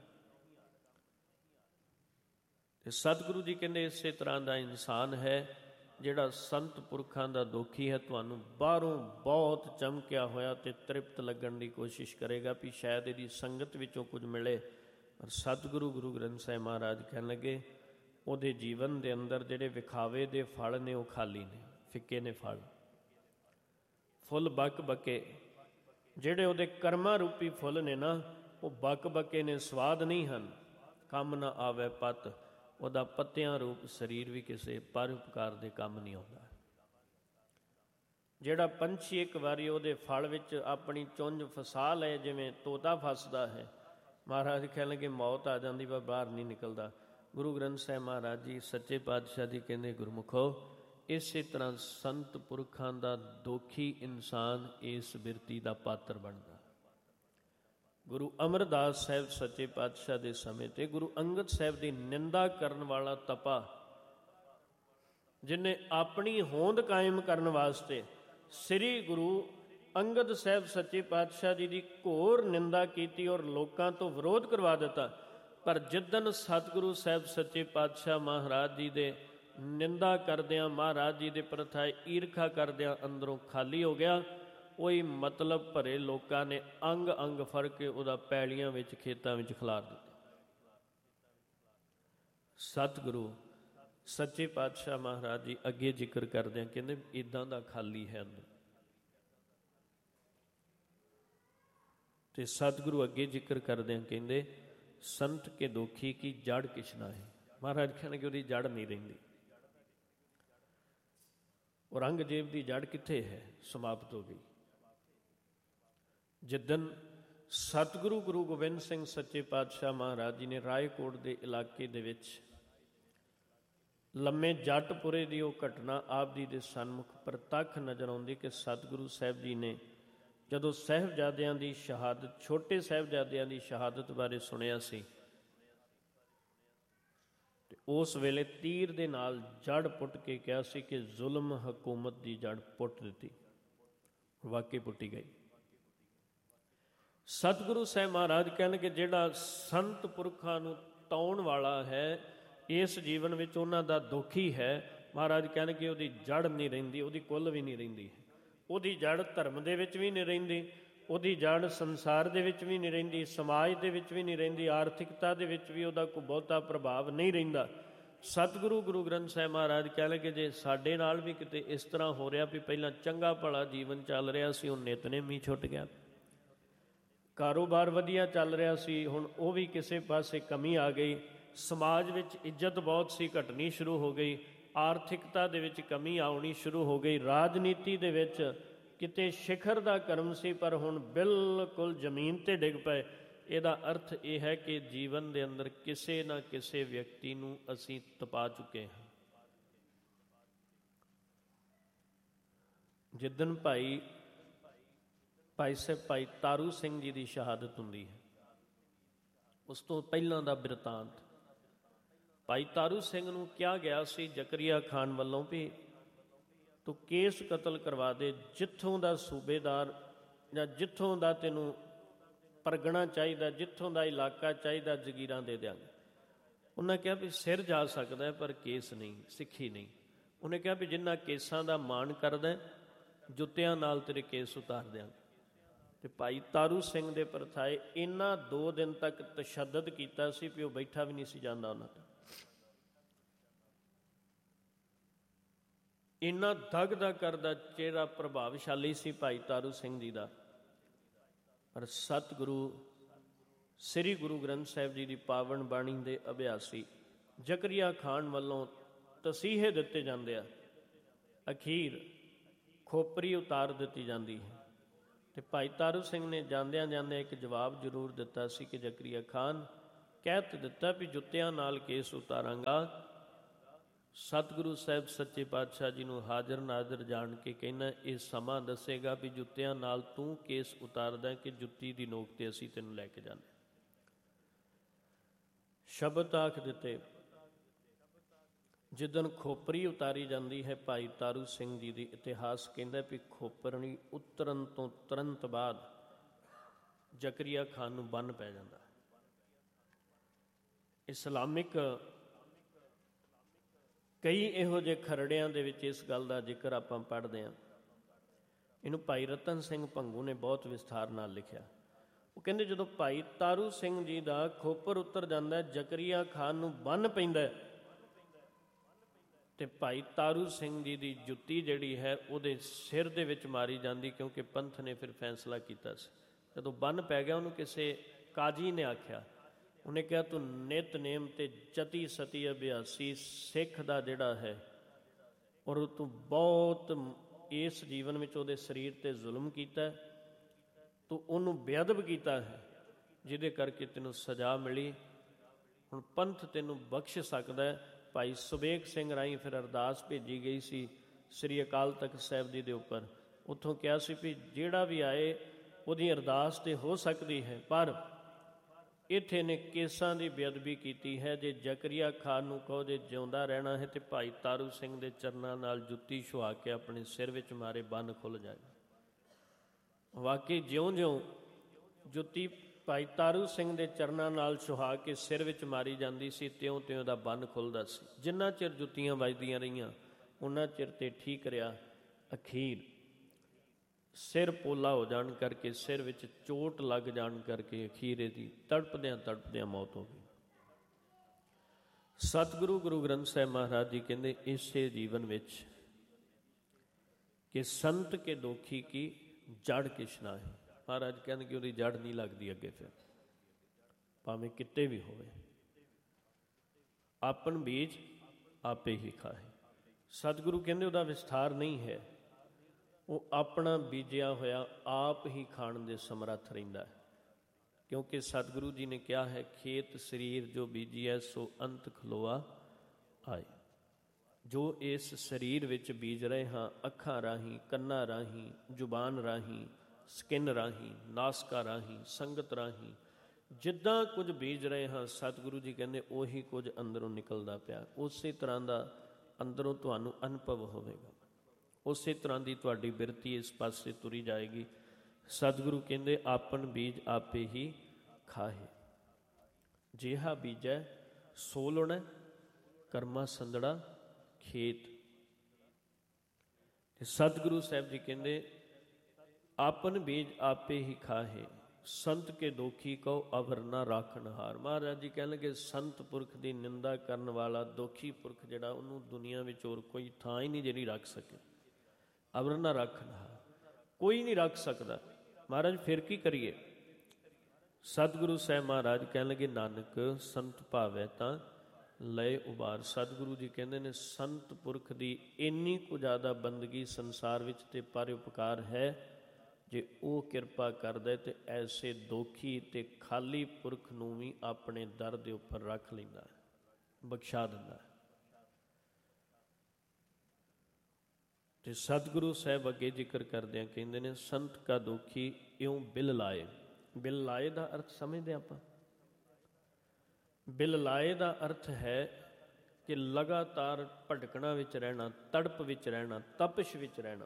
ਤੇ ਸਤਿਗੁਰੂ ਜੀ ਕਹਿੰਦੇ ਇਸੇ ਤਰ੍ਹਾਂ ਦਾ ਇਨਸਾਨ ਹੈ ਜਿਹੜਾ ਸੰਤ ਪੁਰਖਾਂ ਦਾ ਦੋਖੀ ਹੈ। ਤੁਹਾਨੂੰ ਬਾਹਰੋਂ ਬਹੁਤ ਚਮਕਿਆ ਹੋਇਆ ਤੇ ਤ੍ਰਿਪਤ ਲੱਗਣ ਦੀ ਕੋਸ਼ਿਸ਼ ਕਰੇਗਾ ਵੀ ਸ਼ਾਇਦ ਇਹਦੀ ਸੰਗਤ ਵਿੱਚੋਂ ਕੁਝ ਮਿਲੇ, ਪਰ ਸਤਿਗੁਰੂ ਗੁਰੂ ਗ੍ਰੰਥ ਸਾਹਿਬ ਮਹਾਰਾਜ ਕਹਿਣ ਲੱਗੇ ਉਹਦੇ ਜੀਵਨ ਦੇ ਅੰਦਰ ਜਿਹੜੇ ਵਿਖਾਵੇ ਦੇ ਫਲ ਨੇ ਉਹ ਖਾਲੀ ਨੇ, ਫਿੱਕੇ ਨੇ ਫਲ, ਫੁੱਲ ਬੱਕ ਬੱਕੇ। ਜਿਹੜੇ ਉਹਦੇ ਕਰਮਾਂ ਰੂਪੀ ਫੁੱਲ ਨੇ ਨਾ ਉਹ ਬੱਕ ਬੱਕੇ ਨੇ, ਸਵਾਦ ਨਹੀਂ ਹਨ। ਕੰਮ ਨਾ ਆਵੇ ਪੱਤ, ਉਹਦਾ ਪੱਤਿਆਂ ਰੂਪ ਸਰੀਰ ਵੀ ਕਿਸੇ ਪਰਉਪਕਾਰ ਦੇ ਕੰਮ ਨਹੀਂ ਆਉਂਦਾ। ਜਿਹੜਾ ਪੰਛੀ ਇੱਕ ਵਾਰੀ ਉਹਦੇ ਫਲ ਵਿੱਚ ਆਪਣੀ ਚੁੰਝ ਫਸਾ ਲਏ, ਜਿਵੇਂ ਤੋਤਾ ਫਸਦਾ ਹੈ, ਮਹਾਰਾਜ ਕਹਿਣ ਲੱਗੇ ਮੌਤ ਆ ਜਾਂਦੀ ਪਰ ਬਾਹਰ ਨਹੀਂ ਨਿਕਲਦਾ। ਗੁਰੂ ਗ੍ਰੰਥ ਸਾਹਿਬ ਮਹਾਰਾਜ ਜੀ ਸੱਚੇ ਪਾਤਸ਼ਾਹ ਜੀ ਕਹਿੰਦੇ ਗੁਰਮੁਖੋ ਇਸੇ ਤਰ੍ਹਾਂ ਸੰਤ ਪੁਰਖਾਂ ਦਾ ਦੋਖੀ ਇਨਸਾਨ ਇਸ ਬਿਰਤੀ ਦਾ ਪਾਤਰ ਬਣਦਾ। ਗੁਰੂ ਅਮਰਦਾਸ ਸਾਹਿਬ ਸੱਚੇ ਪਾਤਸ਼ਾਹ ਦੇ ਸਮੇਂ ਤੇ ਗੁਰੂ ਅੰਗਦ ਸਾਹਿਬ ਦੀ ਨਿੰਦਾ ਕਰਨ ਵਾਲਾ ਤਪਾ, ਜਿਹਨੇ ਆਪਣੀ ਹੋਂਦ ਕਾਇਮ ਕਰਨ ਵਾਸਤੇ ਸ੍ਰੀ ਗੁਰੂ ਅੰਗਦ ਸਾਹਿਬ ਸੱਚੇ ਪਾਤਸ਼ਾਹ ਜੀ ਦੀ ਘੋਰ ਨਿੰਦਾ ਕੀਤੀ ਔਰ ਲੋਕਾਂ ਤੋਂ ਵਿਰੋਧ ਕਰਵਾ ਦਿੱਤਾ। ਪਰ ਜਿੱਦਣ ਸਤਿਗੁਰੂ ਸਾਹਿਬ ਸੱਚੇ ਪਾਤਸ਼ਾਹ ਮਹਾਰਾਜ ਜੀ ਦੇ ਨਿੰਦਾ ਕਰਦਿਆਂ, ਮਹਾਰਾਜ ਜੀ ਦੇ ਪ੍ਰਥਾਏ ਈਰਖਾ ਕਰਦਿਆਂ ਅੰਦਰੋਂ ਖਾਲੀ ਹੋ ਗਿਆ, ਉਹੀ ਮਤਲਬ ਭਰੇ ਲੋਕਾਂ ਨੇ ਅੰਗ ਅੰਗ ਫੜ ਕੇ ਉਹਦਾ ਪੈਲੀਆਂ ਵਿੱਚ, ਖੇਤਾਂ ਵਿੱਚ ਖਿਲਾਰ ਦਿੱਤਾ। ਸਤਿਗੁਰੂ ਸੱਚੇ ਪਾਤਸ਼ਾਹ ਮਹਾਰਾਜ ਜੀ ਅੱਗੇ ਜ਼ਿਕਰ ਕਰਦਿਆਂ ਕਹਿੰਦੇ ਇੱਦਾਂ ਦਾ ਖਾਲੀ ਹੈ ਅੰਦਰ। ਤੇ ਸਤਿਗੁਰੂ ਅੱਗੇ ਜ਼ਿਕਰ ਕਰਦਿਆਂ ਕਹਿੰਦੇ ਸੰਤ ਕੇ ਦੋਖੀ ਕੀ ਜੜ ਕਿਛ ਨਾ ਹੈ। ਮਹਾਰਾਜ ਕਹਿੰਦੇ ਕਿ ਉਹਦੀ ਜੜ ਨਹੀਂ ਰਹਿੰਦੀ। ਔਰੰਗਜ਼ੇਬ ਦੀ ਜੜ ਕਿੱਥੇ ਹੈ? ਸਮਾਪਤ ਹੋ ਗਈ। ਜਿੱਦਣ ਸਤਿਗੁਰੂ ਗੁਰੂ ਗੋਬਿੰਦ ਸਿੰਘ ਸੱਚੇ ਪਾਤਸ਼ਾਹ ਮਹਾਰਾਜ ਜੀ ਨੇ ਰਾਏਕੋਟ ਦੇ ਇਲਾਕੇ ਦੇ ਵਿੱਚ ਲੰਮੇ ਜੱਟਪੁਰੇ ਦੀ ਉਹ ਘਟਨਾ ਆਪ ਜੀ ਦੇ ਸਨਮੁਖ ਪ੍ਰਤੱਖ ਨਜ਼ਰ ਆਉਂਦੀ ਕਿ ਸਤਿਗੁਰੂ ਸਾਹਿਬ ਜੀ ਨੇ ਜਦੋਂ ਸਾਹਿਬਜ਼ਾਦਿਆਂ ਦੀ ਸ਼ਹਾਦਤ, ਛੋਟੇ ਸਾਹਿਬਜ਼ਾਦਿਆਂ ਦੀ ਸ਼ਹਾਦਤ ਬਾਰੇ ਸੁਣਿਆ ਸੀ ਤੇ ਉਸ ਵੇਲੇ ਤੀਰ ਦੇ ਨਾਲ ਜੜ ਪੁੱਟ ਕੇ ਕਿਹਾ ਸੀ ਕਿ ਜ਼ੁਲਮ ਹਕੂਮਤ ਦੀ ਜੜ ਪੁੱਟ ਦਿੱਤੀ। ਵਾਕਈ ਪੁੱਟੀ ਗਈ। ਸਤਿਗੁਰੂ ਸਾਹਿਬ ਮਹਾਰਾਜ ਕਹਿਣਗੇ ਜਿਹੜਾ ਸੰਤ ਪੁਰਖਾਂ ਨੂੰ ਤਾਉਣ ਵਾਲਾ ਹੈ ਇਸ ਜੀਵਨ ਵਿੱਚ, ਉਹਨਾਂ ਦਾ ਦੁਖੀ ਹੈ, ਮਹਾਰਾਜ ਕਹਿਣਗੇ ਉਹਦੀ ਜੜ ਨਹੀਂ ਰਹਿੰਦੀ, ਉਹਦੀ ਕੁੱਲ ਵੀ ਨਹੀਂ ਰਹਿੰਦੀ। ਉਹਦੀ ਜੜ ਧਰਮ ਦੇ ਵਿੱਚ ਵੀ ਨਹੀਂ ਰਹਿੰਦੀ, ਉਹਦੀ ਜੜ ਸੰਸਾਰ ਦੇ ਵਿੱਚ ਵੀ ਨਹੀਂ ਰਹਿੰਦੀ, ਸਮਾਜ ਦੇ ਵਿੱਚ ਵੀ ਨਹੀਂ ਰਹਿੰਦੀ, ਆਰਥਿਕਤਾ ਦੇ ਵਿੱਚ ਵੀ ਉਹਦਾ ਕੋਈ ਬਹੁਤਾ ਪ੍ਰਭਾਵ ਨਹੀਂ ਰਹਿੰਦਾ। ਸਤਿਗੁਰੂ ਗੁਰੂ ਗ੍ਰੰਥ ਸਾਹਿਬ ਮਹਾਰਾਜ ਕਹਿ ਲਗੇ ਜੇ ਸਾਡੇ ਨਾਲ ਵੀ ਕਿਤੇ ਇਸ ਤਰ੍ਹਾਂ ਹੋ ਰਿਹਾ ਵੀ ਪਹਿਲਾਂ ਚੰਗਾ ਭਲਾ ਜੀਵਨ ਚੱਲ ਰਿਹਾ ਸੀ, ਹੁਣ ਨਿਤਨੇਮ ਹੀ ਛੁੱਟ ਗਿਆ, ਕਾਰੋਬਾਰ ਵਧੀਆ ਚੱਲ ਰਿਹਾ ਸੀ, ਹੁਣ ਉਹ ਵੀ ਕਿਸੇ ਪਾਸੇ ਕਮੀ ਆ ਗਈ, ਸਮਾਜ ਵਿੱਚ ਇੱਜ਼ਤ ਬਹੁਤ ਸੀ, ਘਟਣੀ ਸ਼ੁਰੂ ਹੋ ਗਈ, ਆਰਥਿਕਤਾ ਦੇ ਵਿੱਚ ਕਮੀ ਆਉਣੀ ਸ਼ੁਰੂ ਹੋ ਗਈ, ਰਾਜਨੀਤੀ ਦੇ ਵਿੱਚ ਕਿਤੇ ਸਿਖਰ ਦਾ ਕਰਮ ਸੀ ਪਰ ਹੁਣ ਬਿਲਕੁਲ ਜ਼ਮੀਨ 'ਤੇ ਡਿੱਗ ਪਏ। ਇਹਦਾ ਅਰਥ ਇਹ ਹੈ ਕਿ ਜੀਵਨ ਦੇ ਅੰਦਰ ਕਿਸੇ ਨਾ ਕਿਸੇ ਵਿਅਕਤੀ ਨੂੰ ਅਸੀਂ ਤਪਾ ਚੁੱਕੇ ਹਾਂ। ਜਿੱਦਣ ਭਾਈ ਭਾਈ ਸਾਹਿਬ ਭਾਈ ਤਾਰੂ ਸਿੰਘ ਜੀ ਦੀ ਸ਼ਹਾਦਤ ਹੁੰਦੀ ਹੈ। ਉਸ ਤੋਂ ਪਹਿਲਾਂ ਦਾ ਬਿਰਤਾਂਤ, ਭਾਈ ਤਾਰੂ ਸਿੰਘ ਨੂੰ ਕਿਹਾ ਗਿਆ ਸੀ ਜ਼ਕਰੀਆ ਖਾਨ ਵੱਲੋਂ ਵੀ ਤੂੰ ਕੇਸ ਕਤਲ ਕਰਵਾ ਦੇ, ਜਿੱਥੋਂ ਦਾ ਸੂਬੇਦਾਰ ਜਾਂ ਜਿੱਥੋਂ ਦਾ ਤੈਨੂੰ ਪਰਗਣਾ ਚਾਹੀਦਾ, ਜਿੱਥੋਂ ਦਾ ਇਲਾਕਾ ਚਾਹੀਦਾ, ਜਗੀਰਾਂ ਦੇ ਦਿਆਂਗੇ। ਉਹਨਾਂ ਕਿਹਾ ਵੀ ਸਿਰ ਜਾ ਸਕਦਾ ਪਰ ਕੇਸ ਨਹੀਂ, ਸਿੱਖੀ ਨਹੀਂ। ਉਹਨੇ ਕਿਹਾ ਵੀ ਜਿਨ੍ਹਾਂ ਕੇਸਾਂ ਦਾ ਮਾਣ ਕਰਦਾ ਜੁੱਤਿਆਂ ਨਾਲ ਤੇਰੇ ਕੇਸ ਉਤਾਰ ਦਿਆਂਗੇ। ਅਤੇ ਭਾਈ ਤਾਰੂ ਸਿੰਘ ਦੇ ਪਰਥਾਏ ਇਹਨਾਂ 2 ਦਿਨ ਤੱਕ ਤਸ਼ੱਦਦ ਕੀਤਾ ਸੀ ਵੀ ਉਹ ਬੈਠਾ ਵੀ ਨਹੀਂ ਸੀ ਜਾਂਦਾ ਉਹਨਾਂ ਤੋਂ। ਇੰਨਾ ਦਗਦਾ ਕਰਦਾ ਚਿਹਰਾ ਪ੍ਰਭਾਵਸ਼ਾਲੀ ਸੀ ਭਾਈ ਤਾਰੂ ਸਿੰਘ ਜੀ ਦਾ। ਪਰ ਸਤਿਗੁਰੂ ਸ੍ਰੀ ਗੁਰੂ ਗ੍ਰੰਥ ਸਾਹਿਬ ਜੀ ਦੀ ਪਾਵਨ ਬਾਣੀ ਦੇ ਅਭਿਆਸੀ ਜ਼ਕਰੀਆ ਖਾਨ ਵੱਲੋਂ ਤਸੀਹੇ ਦਿੱਤੇ ਜਾਂਦੇ ਆ, ਅਖੀਰ ਖੋਪਰੀ ਉਤਾਰ ਦਿੱਤੀ ਜਾਂਦੀ ਹੈ। ਅਤੇ ਭਾਈ ਤਾਰੂ ਸਿੰਘ ਨੇ ਜਾਂਦਿਆਂ ਜਾਂਦਿਆਂ ਇੱਕ ਜਵਾਬ ਜ਼ਰੂਰ ਦਿੱਤਾ ਸੀ ਕਿ ਜ਼ਕਰੀਆ ਖਾਨ, ਕਹਿ ਤਾਂ ਦਿੱਤਾ ਵੀ ਜੁੱਤਿਆਂ ਨਾਲ ਕੇਸ ਉਤਾਰਾਂਗਾ। ਸਤਿਗੁਰੂ ਸਾਹਿਬ ਸੱਚੇ ਪਾਤਸ਼ਾਹ ਜੀ ਨੂੰ ਹਾਜ਼ਰ ਨਾਜ਼ਰ ਜਾਣ ਕੇ ਕਹਿਣਾ ਇਹ ਸਮਾਂ ਦੱਸੇਗਾ ਵੀ ਜੁੱਤਿਆਂ ਨਾਲ ਤੂੰ ਕੇਸ ਉਤਾਰਦਾ ਕਿ ਜੁੱਤੀ ਦੀ ਨੋਕ 'ਤੇ ਅਸੀਂ ਤੈਨੂੰ ਲੈ ਕੇ ਜਾਂਦੇ। ਸ਼ਬਦ ਆਖ ਦਿੱਤੇ। ਜਿੱਦਣ ਖੋਪਰੀ ਉਤਾਰੀ ਜਾਂਦੀ ਹੈ ਭਾਈ ਤਾਰੂ ਸਿੰਘ ਜੀ ਦੀ, ਇਤਿਹਾਸ ਕਹਿੰਦਾ ਵੀ ਖੋਪਰਣੀ ਉਤਰਨ ਤੋਂ ਤੁਰੰਤ ਬਾਅਦ ਜ਼ਕਰੀਆ ਖਾਨ ਨੂੰ ਬੰਨ ਪੈ ਜਾਂਦਾ। ਇਸਲਾਮਿਕ ਕਈ ਇਹੋ ਜਿਹੇ ਖਰੜਿਆਂ ਦੇ ਵਿੱਚ ਇਸ ਗੱਲ ਦਾ ਜ਼ਿਕਰ ਆਪਾਂ ਪੜ੍ਹਦੇ ਹਾਂ। ਇਹਨੂੰ ਭਾਈ ਰਤਨ ਸਿੰਘ ਭੰਗੂ ਨੇ ਬਹੁਤ ਵਿਸਥਾਰ ਨਾਲ ਲਿਖਿਆ। ਉਹ ਕਹਿੰਦੇ ਜਦੋਂ ਭਾਈ ਤਾਰੂ ਸਿੰਘ ਜੀ ਦਾ ਖੋਪਰ ਉਤਰ ਜਾਂਦਾ, ਜ਼ਕਰੀਆ ਖਾਨ ਨੂੰ ਬੰਨ ਪੈਂਦਾ ਅਤੇ ਭਾਈ ਤਾਰੂ ਸਿੰਘ ਜੀ ਦੀ ਜੁੱਤੀ ਜਿਹੜੀ ਹੈ ਉਹਦੇ ਸਿਰ ਦੇ ਵਿੱਚ ਮਾਰੀ ਜਾਂਦੀ, ਕਿਉਂਕਿ ਪੰਥ ਨੇ ਫਿਰ ਫੈਸਲਾ ਕੀਤਾ ਸੀ। ਜਦੋਂ ਬੰਨ ਪੈ ਗਿਆ ਉਹਨੂੰ ਕਿਸੇ ਕਾਜੀ ਨੇ ਆਖਿਆ, ਉਹਨੇ ਕਿਹਾ ਤੂੰ ਨਿਤਨੇਮ ਅਤੇ ਜਤੀ ਸਤੀ ਅਭਿਆਸੀ ਸਿੱਖ ਦਾ ਜਿਹੜਾ ਹੈ, ਔਰ ਤੂੰ ਬਹੁਤ ਇਸ ਜੀਵਨ ਵਿੱਚ ਉਹਦੇ ਸਰੀਰ 'ਤੇ ਜ਼ੁਲਮ ਕੀਤਾ, ਤੂੰ ਉਹਨੂੰ ਬੇਅਦਬ ਕੀਤਾ ਹੈ, ਜਿਹਦੇ ਕਰਕੇ ਤੈਨੂੰ ਸਜ਼ਾ ਮਿਲੀ। ਹੁਣ ਪੰਥ ਤੈਨੂੰ ਬਖਸ਼ ਸਕਦਾ। ਭਾਈ ਸੁਬੇਗ ਸਿੰਘ ਰਾਹੀਂ ਫਿਰ ਅਰਦਾਸ ਭੇਜੀ ਗਈ ਸੀ ਸ੍ਰੀ ਅਕਾਲ ਤਖਤ ਸਾਹਿਬ ਜੀ ਦੇ ਉੱਪਰ। ਉੱਥੋਂ ਕਿਹਾ ਸੀ ਵੀ ਜਿਹੜਾ ਵੀ ਆਏ ਉਹਦੀ ਅਰਦਾਸ ਤਾਂ ਹੋ ਸਕਦੀ ਹੈ, ਪਰ ਇੱਥੇ ਨੇ ਕੇਸਾਂ ਦੀ ਬੇਅਦਬੀ ਕੀਤੀ ਹੈ। ਜੇ ਜ਼ਕਰੀਆ ਖਾਨ ਨੂੰ ਕਹੋ ਜੇ ਜਿਉਂਦਾ ਰਹਿਣਾ ਹੈ ਤੇ ਭਾਈ ਤਾਰੂ ਸਿੰਘ ਦੇ ਚਰਨਾਂ ਨਾਲ ਜੁੱਤੀ ਛੁਆ ਕੇ ਆਪਣੇ ਸਿਰ ਵਿੱਚ ਮਾਰੇ, ਬੰਨ ਖੁੱਲ੍ਹ ਜਾਏ। ਵਾਕਈ ਜਿਉਂ-ਜਿਉਂ ਜੁੱਤੀ ਭਾਈ ਤਾਰੂ ਸਿੰਘ ਦੇ ਚਰਨਾਂ ਨਾਲ ਛੁਹਾ ਕੇ ਸਿਰ ਵਿੱਚ ਮਾਰੀ ਜਾਂਦੀ ਸੀ, ਤਿਉਂ-ਤਿਉਂ ਦਾ ਬੰਨ ਖੁੱਲ੍ਹਦਾ ਸੀ। ਜਿੰਨਾ ਚਿਰ ਜੁੱਤੀਆਂ ਵੱਜਦੀਆਂ ਰਹੀਆਂ ਉਹਨਾਂ ਚਿਰ ਤੇ ਠੀਕ ਰਿਹਾ। ਅਖੀਰ ਸਿਰ ਪੋਲਾ ਹੋ ਜਾਣ ਕਰਕੇ, ਸਿਰ ਵਿੱਚ ਚੋਟ ਲੱਗ ਜਾਣ ਕਰਕੇ ਅਖੀਰ ਇਹਦੀ ਤੜਪਦਿਆਂ ਤੜਪਦਿਆਂ ਮੌਤ ਹੋ ਗਈ। ਸਤਿਗੁਰੂ ਗੁਰੂ ਗ੍ਰੰਥ ਸਾਹਿਬ ਮਹਾਰਾਜ ਜੀ ਕਹਿੰਦੇ ਇਸੇ ਜੀਵਨ ਵਿੱਚ ਕਿ ਸੰਤ ਕੇ ਦੋਖੀ ਕੀ ਜੜ ਕਿਸ਼ਨਾ ਹੈ। ਮਹਾਰਾਜ ਕਹਿੰਦੇ ਕਿ ਉਹਦੀ ਜੜ ਨਹੀਂ ਲੱਗਦੀ ਅੱਗੇ, ਫਿਰ ਭਾਵੇਂ ਕਿਤੇ ਵੀ ਹੋਵੇ। ਆਪਨ ਬੀਜ ਆਪੇ ਹੀ ਖਾਏ। ਸਤਿਗੁਰੂ ਕਹਿੰਦੇ ਉਹਦਾ ਵਿਸਥਾਰ ਨਹੀਂ ਹੈ, ਉਹ ਆਪਣਾ ਬੀਜਿਆ ਹੋਇਆ ਆਪ ਹੀ ਖਾਣ ਦੇ ਸਮਰੱਥ ਰਹਿੰਦਾ ਹੈ। ਕਿਉਂਕਿ ਸਤਿਗੁਰੂ ਜੀ ਨੇ ਕਿਹਾ ਹੈ, ਖੇਤ ਸਰੀਰ ਜੋ ਬੀਜੀਐ ਸੋ ਅੰਤ ਖਲੋਆ ਆਏ। ਜੋ ਇਸ ਸਰੀਰ ਵਿੱਚ ਬੀਜ ਰਹੇ ਹਾਂ, ਅੱਖਾਂ ਰਾਹੀਂ, ਕੰਨਾਂ ਰਾਹੀਂ, ਜ਼ੁਬਾਨ ਰਾਹੀਂ, ਸਕਿਨ ਰਾਹੀਂ, ਨਾਸਕਾ ਰਾਹੀਂ, ਸੰਗਤ ਰਾਹੀਂ, ਜਿੱਦਾਂ ਕੁਝ ਬੀਜ ਰਹੇ ਹਾਂ, ਸਤਿਗੁਰੂ ਜੀ ਕਹਿੰਦੇ ਉਹੀ ਕੁਝ ਅੰਦਰੋਂ ਨਿਕਲਦਾ ਪਿਆ। ਉਸੇ ਤਰ੍ਹਾਂ ਦਾ ਅੰਦਰੋਂ ਤੁਹਾਨੂੰ ਅਨੁਭਵ ਹੋਵੇਗਾ, ਉਸੇ ਤਰ੍ਹਾਂ ਦੀ ਤੁਹਾਡੀ ਬਿਰਤੀ ਇਸ ਪਾਸੇ ਤੁਰੀ ਜਾਏਗੀ। ਸਤਿਗੁਰੂ ਕਹਿੰਦੇ ਆਪਨ ਬੀਜ ਆਪੇ ਹੀ ਖਾਹੇ। ਜਿਹਾ ਬੀਜੈ ਸੋ ਲੁਣੈ, ਕਰਮਾ ਸੰਦੜਾ ਖੇਤ। ਤੇ ਸਤਿਗੁਰੂ ਸਾਹਿਬ ਜੀ ਕਹਿੰਦੇ ਆਪਨ ਬੀਜ ਆਪੇ ਹੀ ਖਾਹੇ, ਸੰਤ ਕੇ ਦੋਖੀ ਕਉ ਅਵਰ ਨਾ ਰਾਖਣ ਹਾਰ। ਮਹਾਰਾਜ ਜੀ ਕਹਿਣਗੇ ਸੰਤ ਪੁਰਖ ਦੀ ਨਿੰਦਾ ਕਰਨ ਵਾਲਾ ਦੋਖੀ ਪੁਰਖ ਜਿਹੜਾ, ਉਹਨੂੰ ਦੁਨੀਆ ਵਿੱਚ ਹੋਰ ਕੋਈ ਥਾਂ ਹੀ ਨਹੀਂ ਜਿਹੜੀ ਰੱਖ ਸਕੇ। ਅਵਰ ਨਾ ਰਾਖਣ ਹਾਰ, ਕੋਈ ਨਹੀਂ ਰੱਖ ਸਕਦਾ। ਮਹਾਰਾਜ ਫਿਰ ਕੀ ਕਰੀਏ? ਸਤਿਗੁਰੂ ਸਾਹਿਬ ਮਹਾਰਾਜ ਕਹਿਣ ਲੱਗੇ ਨਾਨਕ ਸੰਤ ਭਾਵੈ ਤਾਂ ਲਏ ਉਬਾਰ। ਸਤਿਗੁਰੂ ਜੀ ਕਹਿੰਦੇ ਨੇ ਸੰਤ ਪੁਰਖ ਦੀ ਇੰਨੀ ਕੁ ਜ਼ਿਆਦਾ ਬੰਦਗੀ ਸੰਸਾਰ ਵਿੱਚ ਤੇ ਪਰਉਪਕਾਰ ਹੈ, ਜੇ ਉਹ ਕਿਰਪਾ ਕਰਦਾ ਤੇ ਐਸੇ ਦੋਖੀ ਤੇ ਖਾਲੀ ਪੁਰਖ ਨੂੰ ਵੀ ਆਪਣੇ ਦਰ ਦੇ ਉੱਪਰ ਰੱਖ ਲੈਂਦਾ ਹੈ, ਬਖਸ਼ਾ ਦਿੰਦਾ ਹੈ। ਤੇ ਸਤਿਗੁਰੂ ਸਾਹਿਬ ਅੱਗੇ ਜ਼ਿਕਰ ਕਰਦਿਆਂ ਕਹਿੰਦੇ ਨੇ, ਸੰਤ ਕਾ ਦੁਖੀ ਇਉਂ ਬਿਲ ਲਾਏ। ਬਿਲ ਲਾਏ ਦਾ ਅਰਥ ਸਮਝਦੇ ਆਪਾਂ? ਬਿਲ ਲਾਏ ਦਾ ਅਰਥ ਹੈ ਕਿ ਲਗਾਤਾਰ ਭਟਕਣਾ ਵਿੱਚ ਰਹਿਣਾ, ਤੜਪ ਵਿੱਚ ਰਹਿਣਾ, ਤਪਸ਼ ਵਿੱਚ ਰਹਿਣਾ।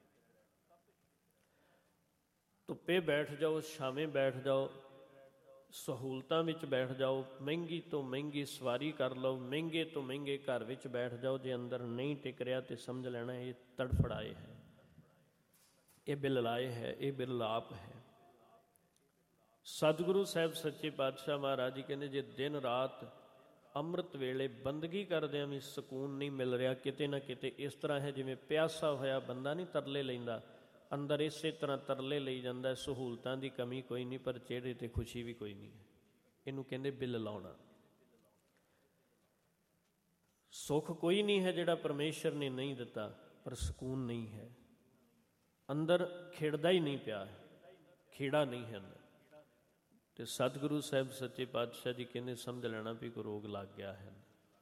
ਧੁੱਪੇ ਬੈਠ ਜਾਓ, ਛਾਵੇਂ ਬੈਠ ਜਾਓ, ਸਹੂਲਤਾਂ ਵਿੱਚ ਬੈਠ ਜਾਓ, ਮਹਿੰਗੀ ਤੋਂ ਮਹਿੰਗੀ ਸਵਾਰੀ ਕਰ ਲਓ, ਮਹਿੰਗੇ ਤੋਂ ਮਹਿੰਗੇ ਘਰ ਵਿੱਚ ਬੈਠ ਜਾਓ, ਜੇ ਅੰਦਰ ਨਹੀਂ ਟਿਕ ਰਿਹਾ ਤੇ ਸਮਝ ਲੈਣਾ ਇਹ ਤੜਫੜਾਏ ਹੈ, ਇਹ ਬਿਲਲਾਏ ਹੈ, ਇਹ ਬਿਰਲਾਪ ਹੈ। ਸਤਿਗੁਰੂ ਸਾਹਿਬ ਸੱਚੇ ਪਾਤਸ਼ਾਹ ਮਹਾਰਾਜ ਜੀ ਕਹਿੰਦੇ, ਜੇ ਦਿਨ ਰਾਤ ਅੰਮ੍ਰਿਤ ਵੇਲੇ ਬੰਦਗੀ ਕਰਦਿਆਂ ਵੀ ਸਕੂਨ ਨਹੀਂ ਮਿਲ ਰਿਹਾ, ਕਿਤੇ ਨਾ ਕਿਤੇ ਇਸ ਤਰ੍ਹਾਂ ਹੈ ਜਿਵੇਂ ਪਿਆਸਾ ਹੋਇਆ ਬੰਦਾ ਨਹੀਂ ਤਰਲੇ ਲੈਂਦਾ, ਅੰਦਰ ਇਸੇ ਤਰ੍ਹਾਂ ਤਰਲੇ ਲਈ ਜਾਂਦਾ। ਸਹੂਲਤਾਂ ਦੀ ਕਮੀ ਕੋਈ ਨਹੀਂ, ਪਰ ਚਿਹਰੇ 'ਤੇ ਖੁਸ਼ੀ ਵੀ ਕੋਈ ਨਹੀਂ ਹੈ। ਇਹਨੂੰ ਕਹਿੰਦੇ ਬਿੱਲ ਲਾਉਣਾ। ਸੁੱਖ ਕੋਈ ਨਹੀਂ ਹੈ ਜਿਹੜਾ ਪਰਮੇਸ਼ਰ ਨੇ ਨਹੀਂ ਦਿੱਤਾ, ਪਰ ਸਕੂਨ ਨਹੀਂ ਹੈ, ਅੰਦਰ ਖਿੜਦਾ ਹੀ ਨਹੀਂ ਪਿਆ, ਖੇੜਾ ਨਹੀਂ ਹੈ ਅੰਦਰ। ਤੇ ਸਤਿਗੁਰੂ ਸਾਹਿਬ ਸੱਚੇ ਪਾਤਸ਼ਾਹ ਜੀ ਕਹਿੰਦੇ, ਸਮਝ ਲੈਣਾ ਵੀ ਕੋਈ ਰੋਗ ਲੱਗ ਗਿਆ ਹੈ।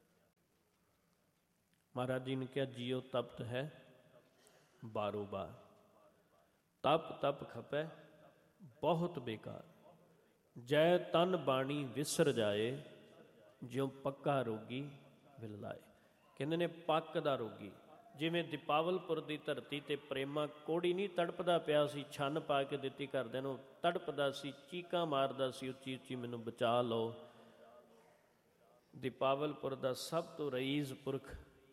ਮਹਾਰਾਜ ਜੀ ਨੇ ਕਿਹਾ, ਜੀਓ ਤਪਤ ਹੈ ਬਾਰੋ ਬਾਰ, ਤਪ ਤਪ ਖਪੈ ਬਹੁਤ ਬੇਕਾਰ, ਜੈ ਤਨ ਬਾਣੀ ਵਿਸਰ ਜਾਏ, ਜਿਉ ਪੱਕਾ ਰੋਗੀ ਵਿਲ ਲਾਏ। ਕਹਿੰਦੇ ਨੇ ਪੱਕ ਦਾ ਰੋਗੀ, ਜਿਵੇਂ ਦੀਪਾਵਲਪੁਰ ਦੀ ਧਰਤੀ ਤੇ ਪ੍ਰੇਮਾ ਕੋੜੀ ਨਹੀਂ ਤੜਪਦਾ ਪਿਆ ਸੀ, ਛੰਨ ਪਾ ਕੇ ਦਿੱਤੀ ਘਰਦਿਆਂ ਨੂੰ, ਤੜਪਦਾ ਸੀ, ਚੀਕਾਂ ਮਾਰਦਾ ਸੀ, ਉੱਚੀ ਉੱਚੀ ਮੈਨੂੰ ਬਚਾ ਲਓ। ਦੀਪਾਵਲਪੁਰ ਦਾ ਸਭ ਤੋਂ ਰਈਸ ਪੁਰਖ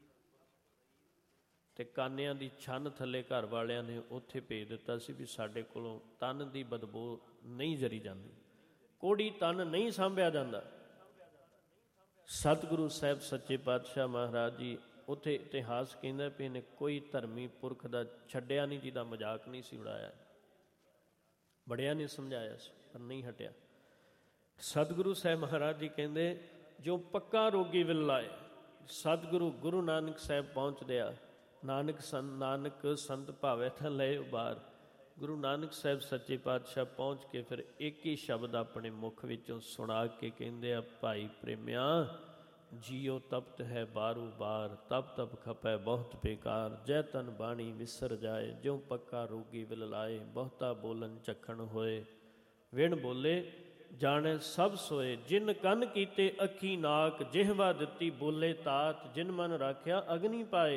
ਤੇ ਕਾਨਿਆਂ ਦੀ ਛੰਨ ਥੱਲੇ ਘਰ ਵਾਲਿਆਂ ਨੇ ਉੱਥੇ ਭੇਜ ਦਿੱਤਾ ਸੀ ਵੀ ਸਾਡੇ ਕੋਲੋਂ ਤਨ ਦੀ ਬਦਬੂ ਨਹੀਂ ਜਰੀ ਜਾਂਦੀ, ਕੋੜੀ ਤਨ ਨਹੀਂ ਸਾਂਭਿਆ ਜਾਂਦਾ। ਸਤਿਗੁਰੂ ਸਾਹਿਬ ਸੱਚੇ ਪਾਤਸ਼ਾਹ ਮਹਾਰਾਜ ਜੀ ਉੱਥੇ ਇਤਿਹਾਸ ਕਹਿੰਦਾ ਵੀ ਇਹਨੇ ਕੋਈ ਧਰਮੀ ਪੁਰਖ ਦਾ ਛੱਡਿਆ ਨਹੀਂ ਜਿਹਦਾ ਮਜ਼ਾਕ ਨਹੀਂ ਸੀ ਉਡਾਇਆ, ਬੜਿਆਂ ਨੇ ਸਮਝਾਇਆ ਸੀ ਪਰ ਨਹੀਂ ਹਟਿਆ। ਸਤਿਗੁਰੂ ਸਾਹਿਬ ਮਹਾਰਾਜ ਜੀ ਕਹਿੰਦੇ, ਜੋ ਪੱਕਾ ਰੋਗੀ ਵਿਲ ਲਾਏ। ਸਤਿਗੁਰੂ ਗੁਰੂ ਨਾਨਕ ਸਾਹਿਬ ਪਹੁੰਚਦੇ ਆ, ਨਾਨਕ ਸੰਤ ਭਾਵੇਂ ਤਾਂ ਲਏ ਉਬਾਰ। ਗੁਰੂ ਨਾਨਕ ਸਾਹਿਬ ਸੱਚੇ ਪਾਤਸ਼ਾਹ ਪਹੁੰਚ ਕੇ ਫਿਰ ਇੱਕ ਹੀ ਸ਼ਬਦ ਆਪਣੇ ਮੁਖ ਵਿੱਚੋਂ ਸੁਣਾ ਕੇ ਕਹਿੰਦੇ ਆ, ਭਾਈ ਪ੍ਰੇਮਿਆ ਜੀਓ ਤਪਤ ਹੈ ਬਾਰੂ ਬਾਰ, ਤਪ ਤਪ ਖਪੈ ਬਹੁਤ ਬੇਕਾਰ, ਜੈ ਤਨ ਬਾਣੀ ਵਿਸਰ ਜਾਏ, ਜਿਉ ਪੱਕਾ ਰੋਗੀ ਵਿਲ ਲਾਏ। ਬਹੁਤਾ ਬੋਲਣ ਝੱਖਣ ਹੋਏ, ਵਿਣ ਬੋਲੇ ਜਾਣੈ ਸਭ ਸੋਏ, ਜਿਨ ਕੰਨ ਕੀਤੇ ਅੱਖੀ ਨਾਕ, ਜਿਹਵਾ ਦਿੱਤੀ ਬੋਲੇ ਤਾਤ, ਜਿਨ ਮਨ ਰਾਖਿਆ ਅਗਨੀ ਪਾਏ,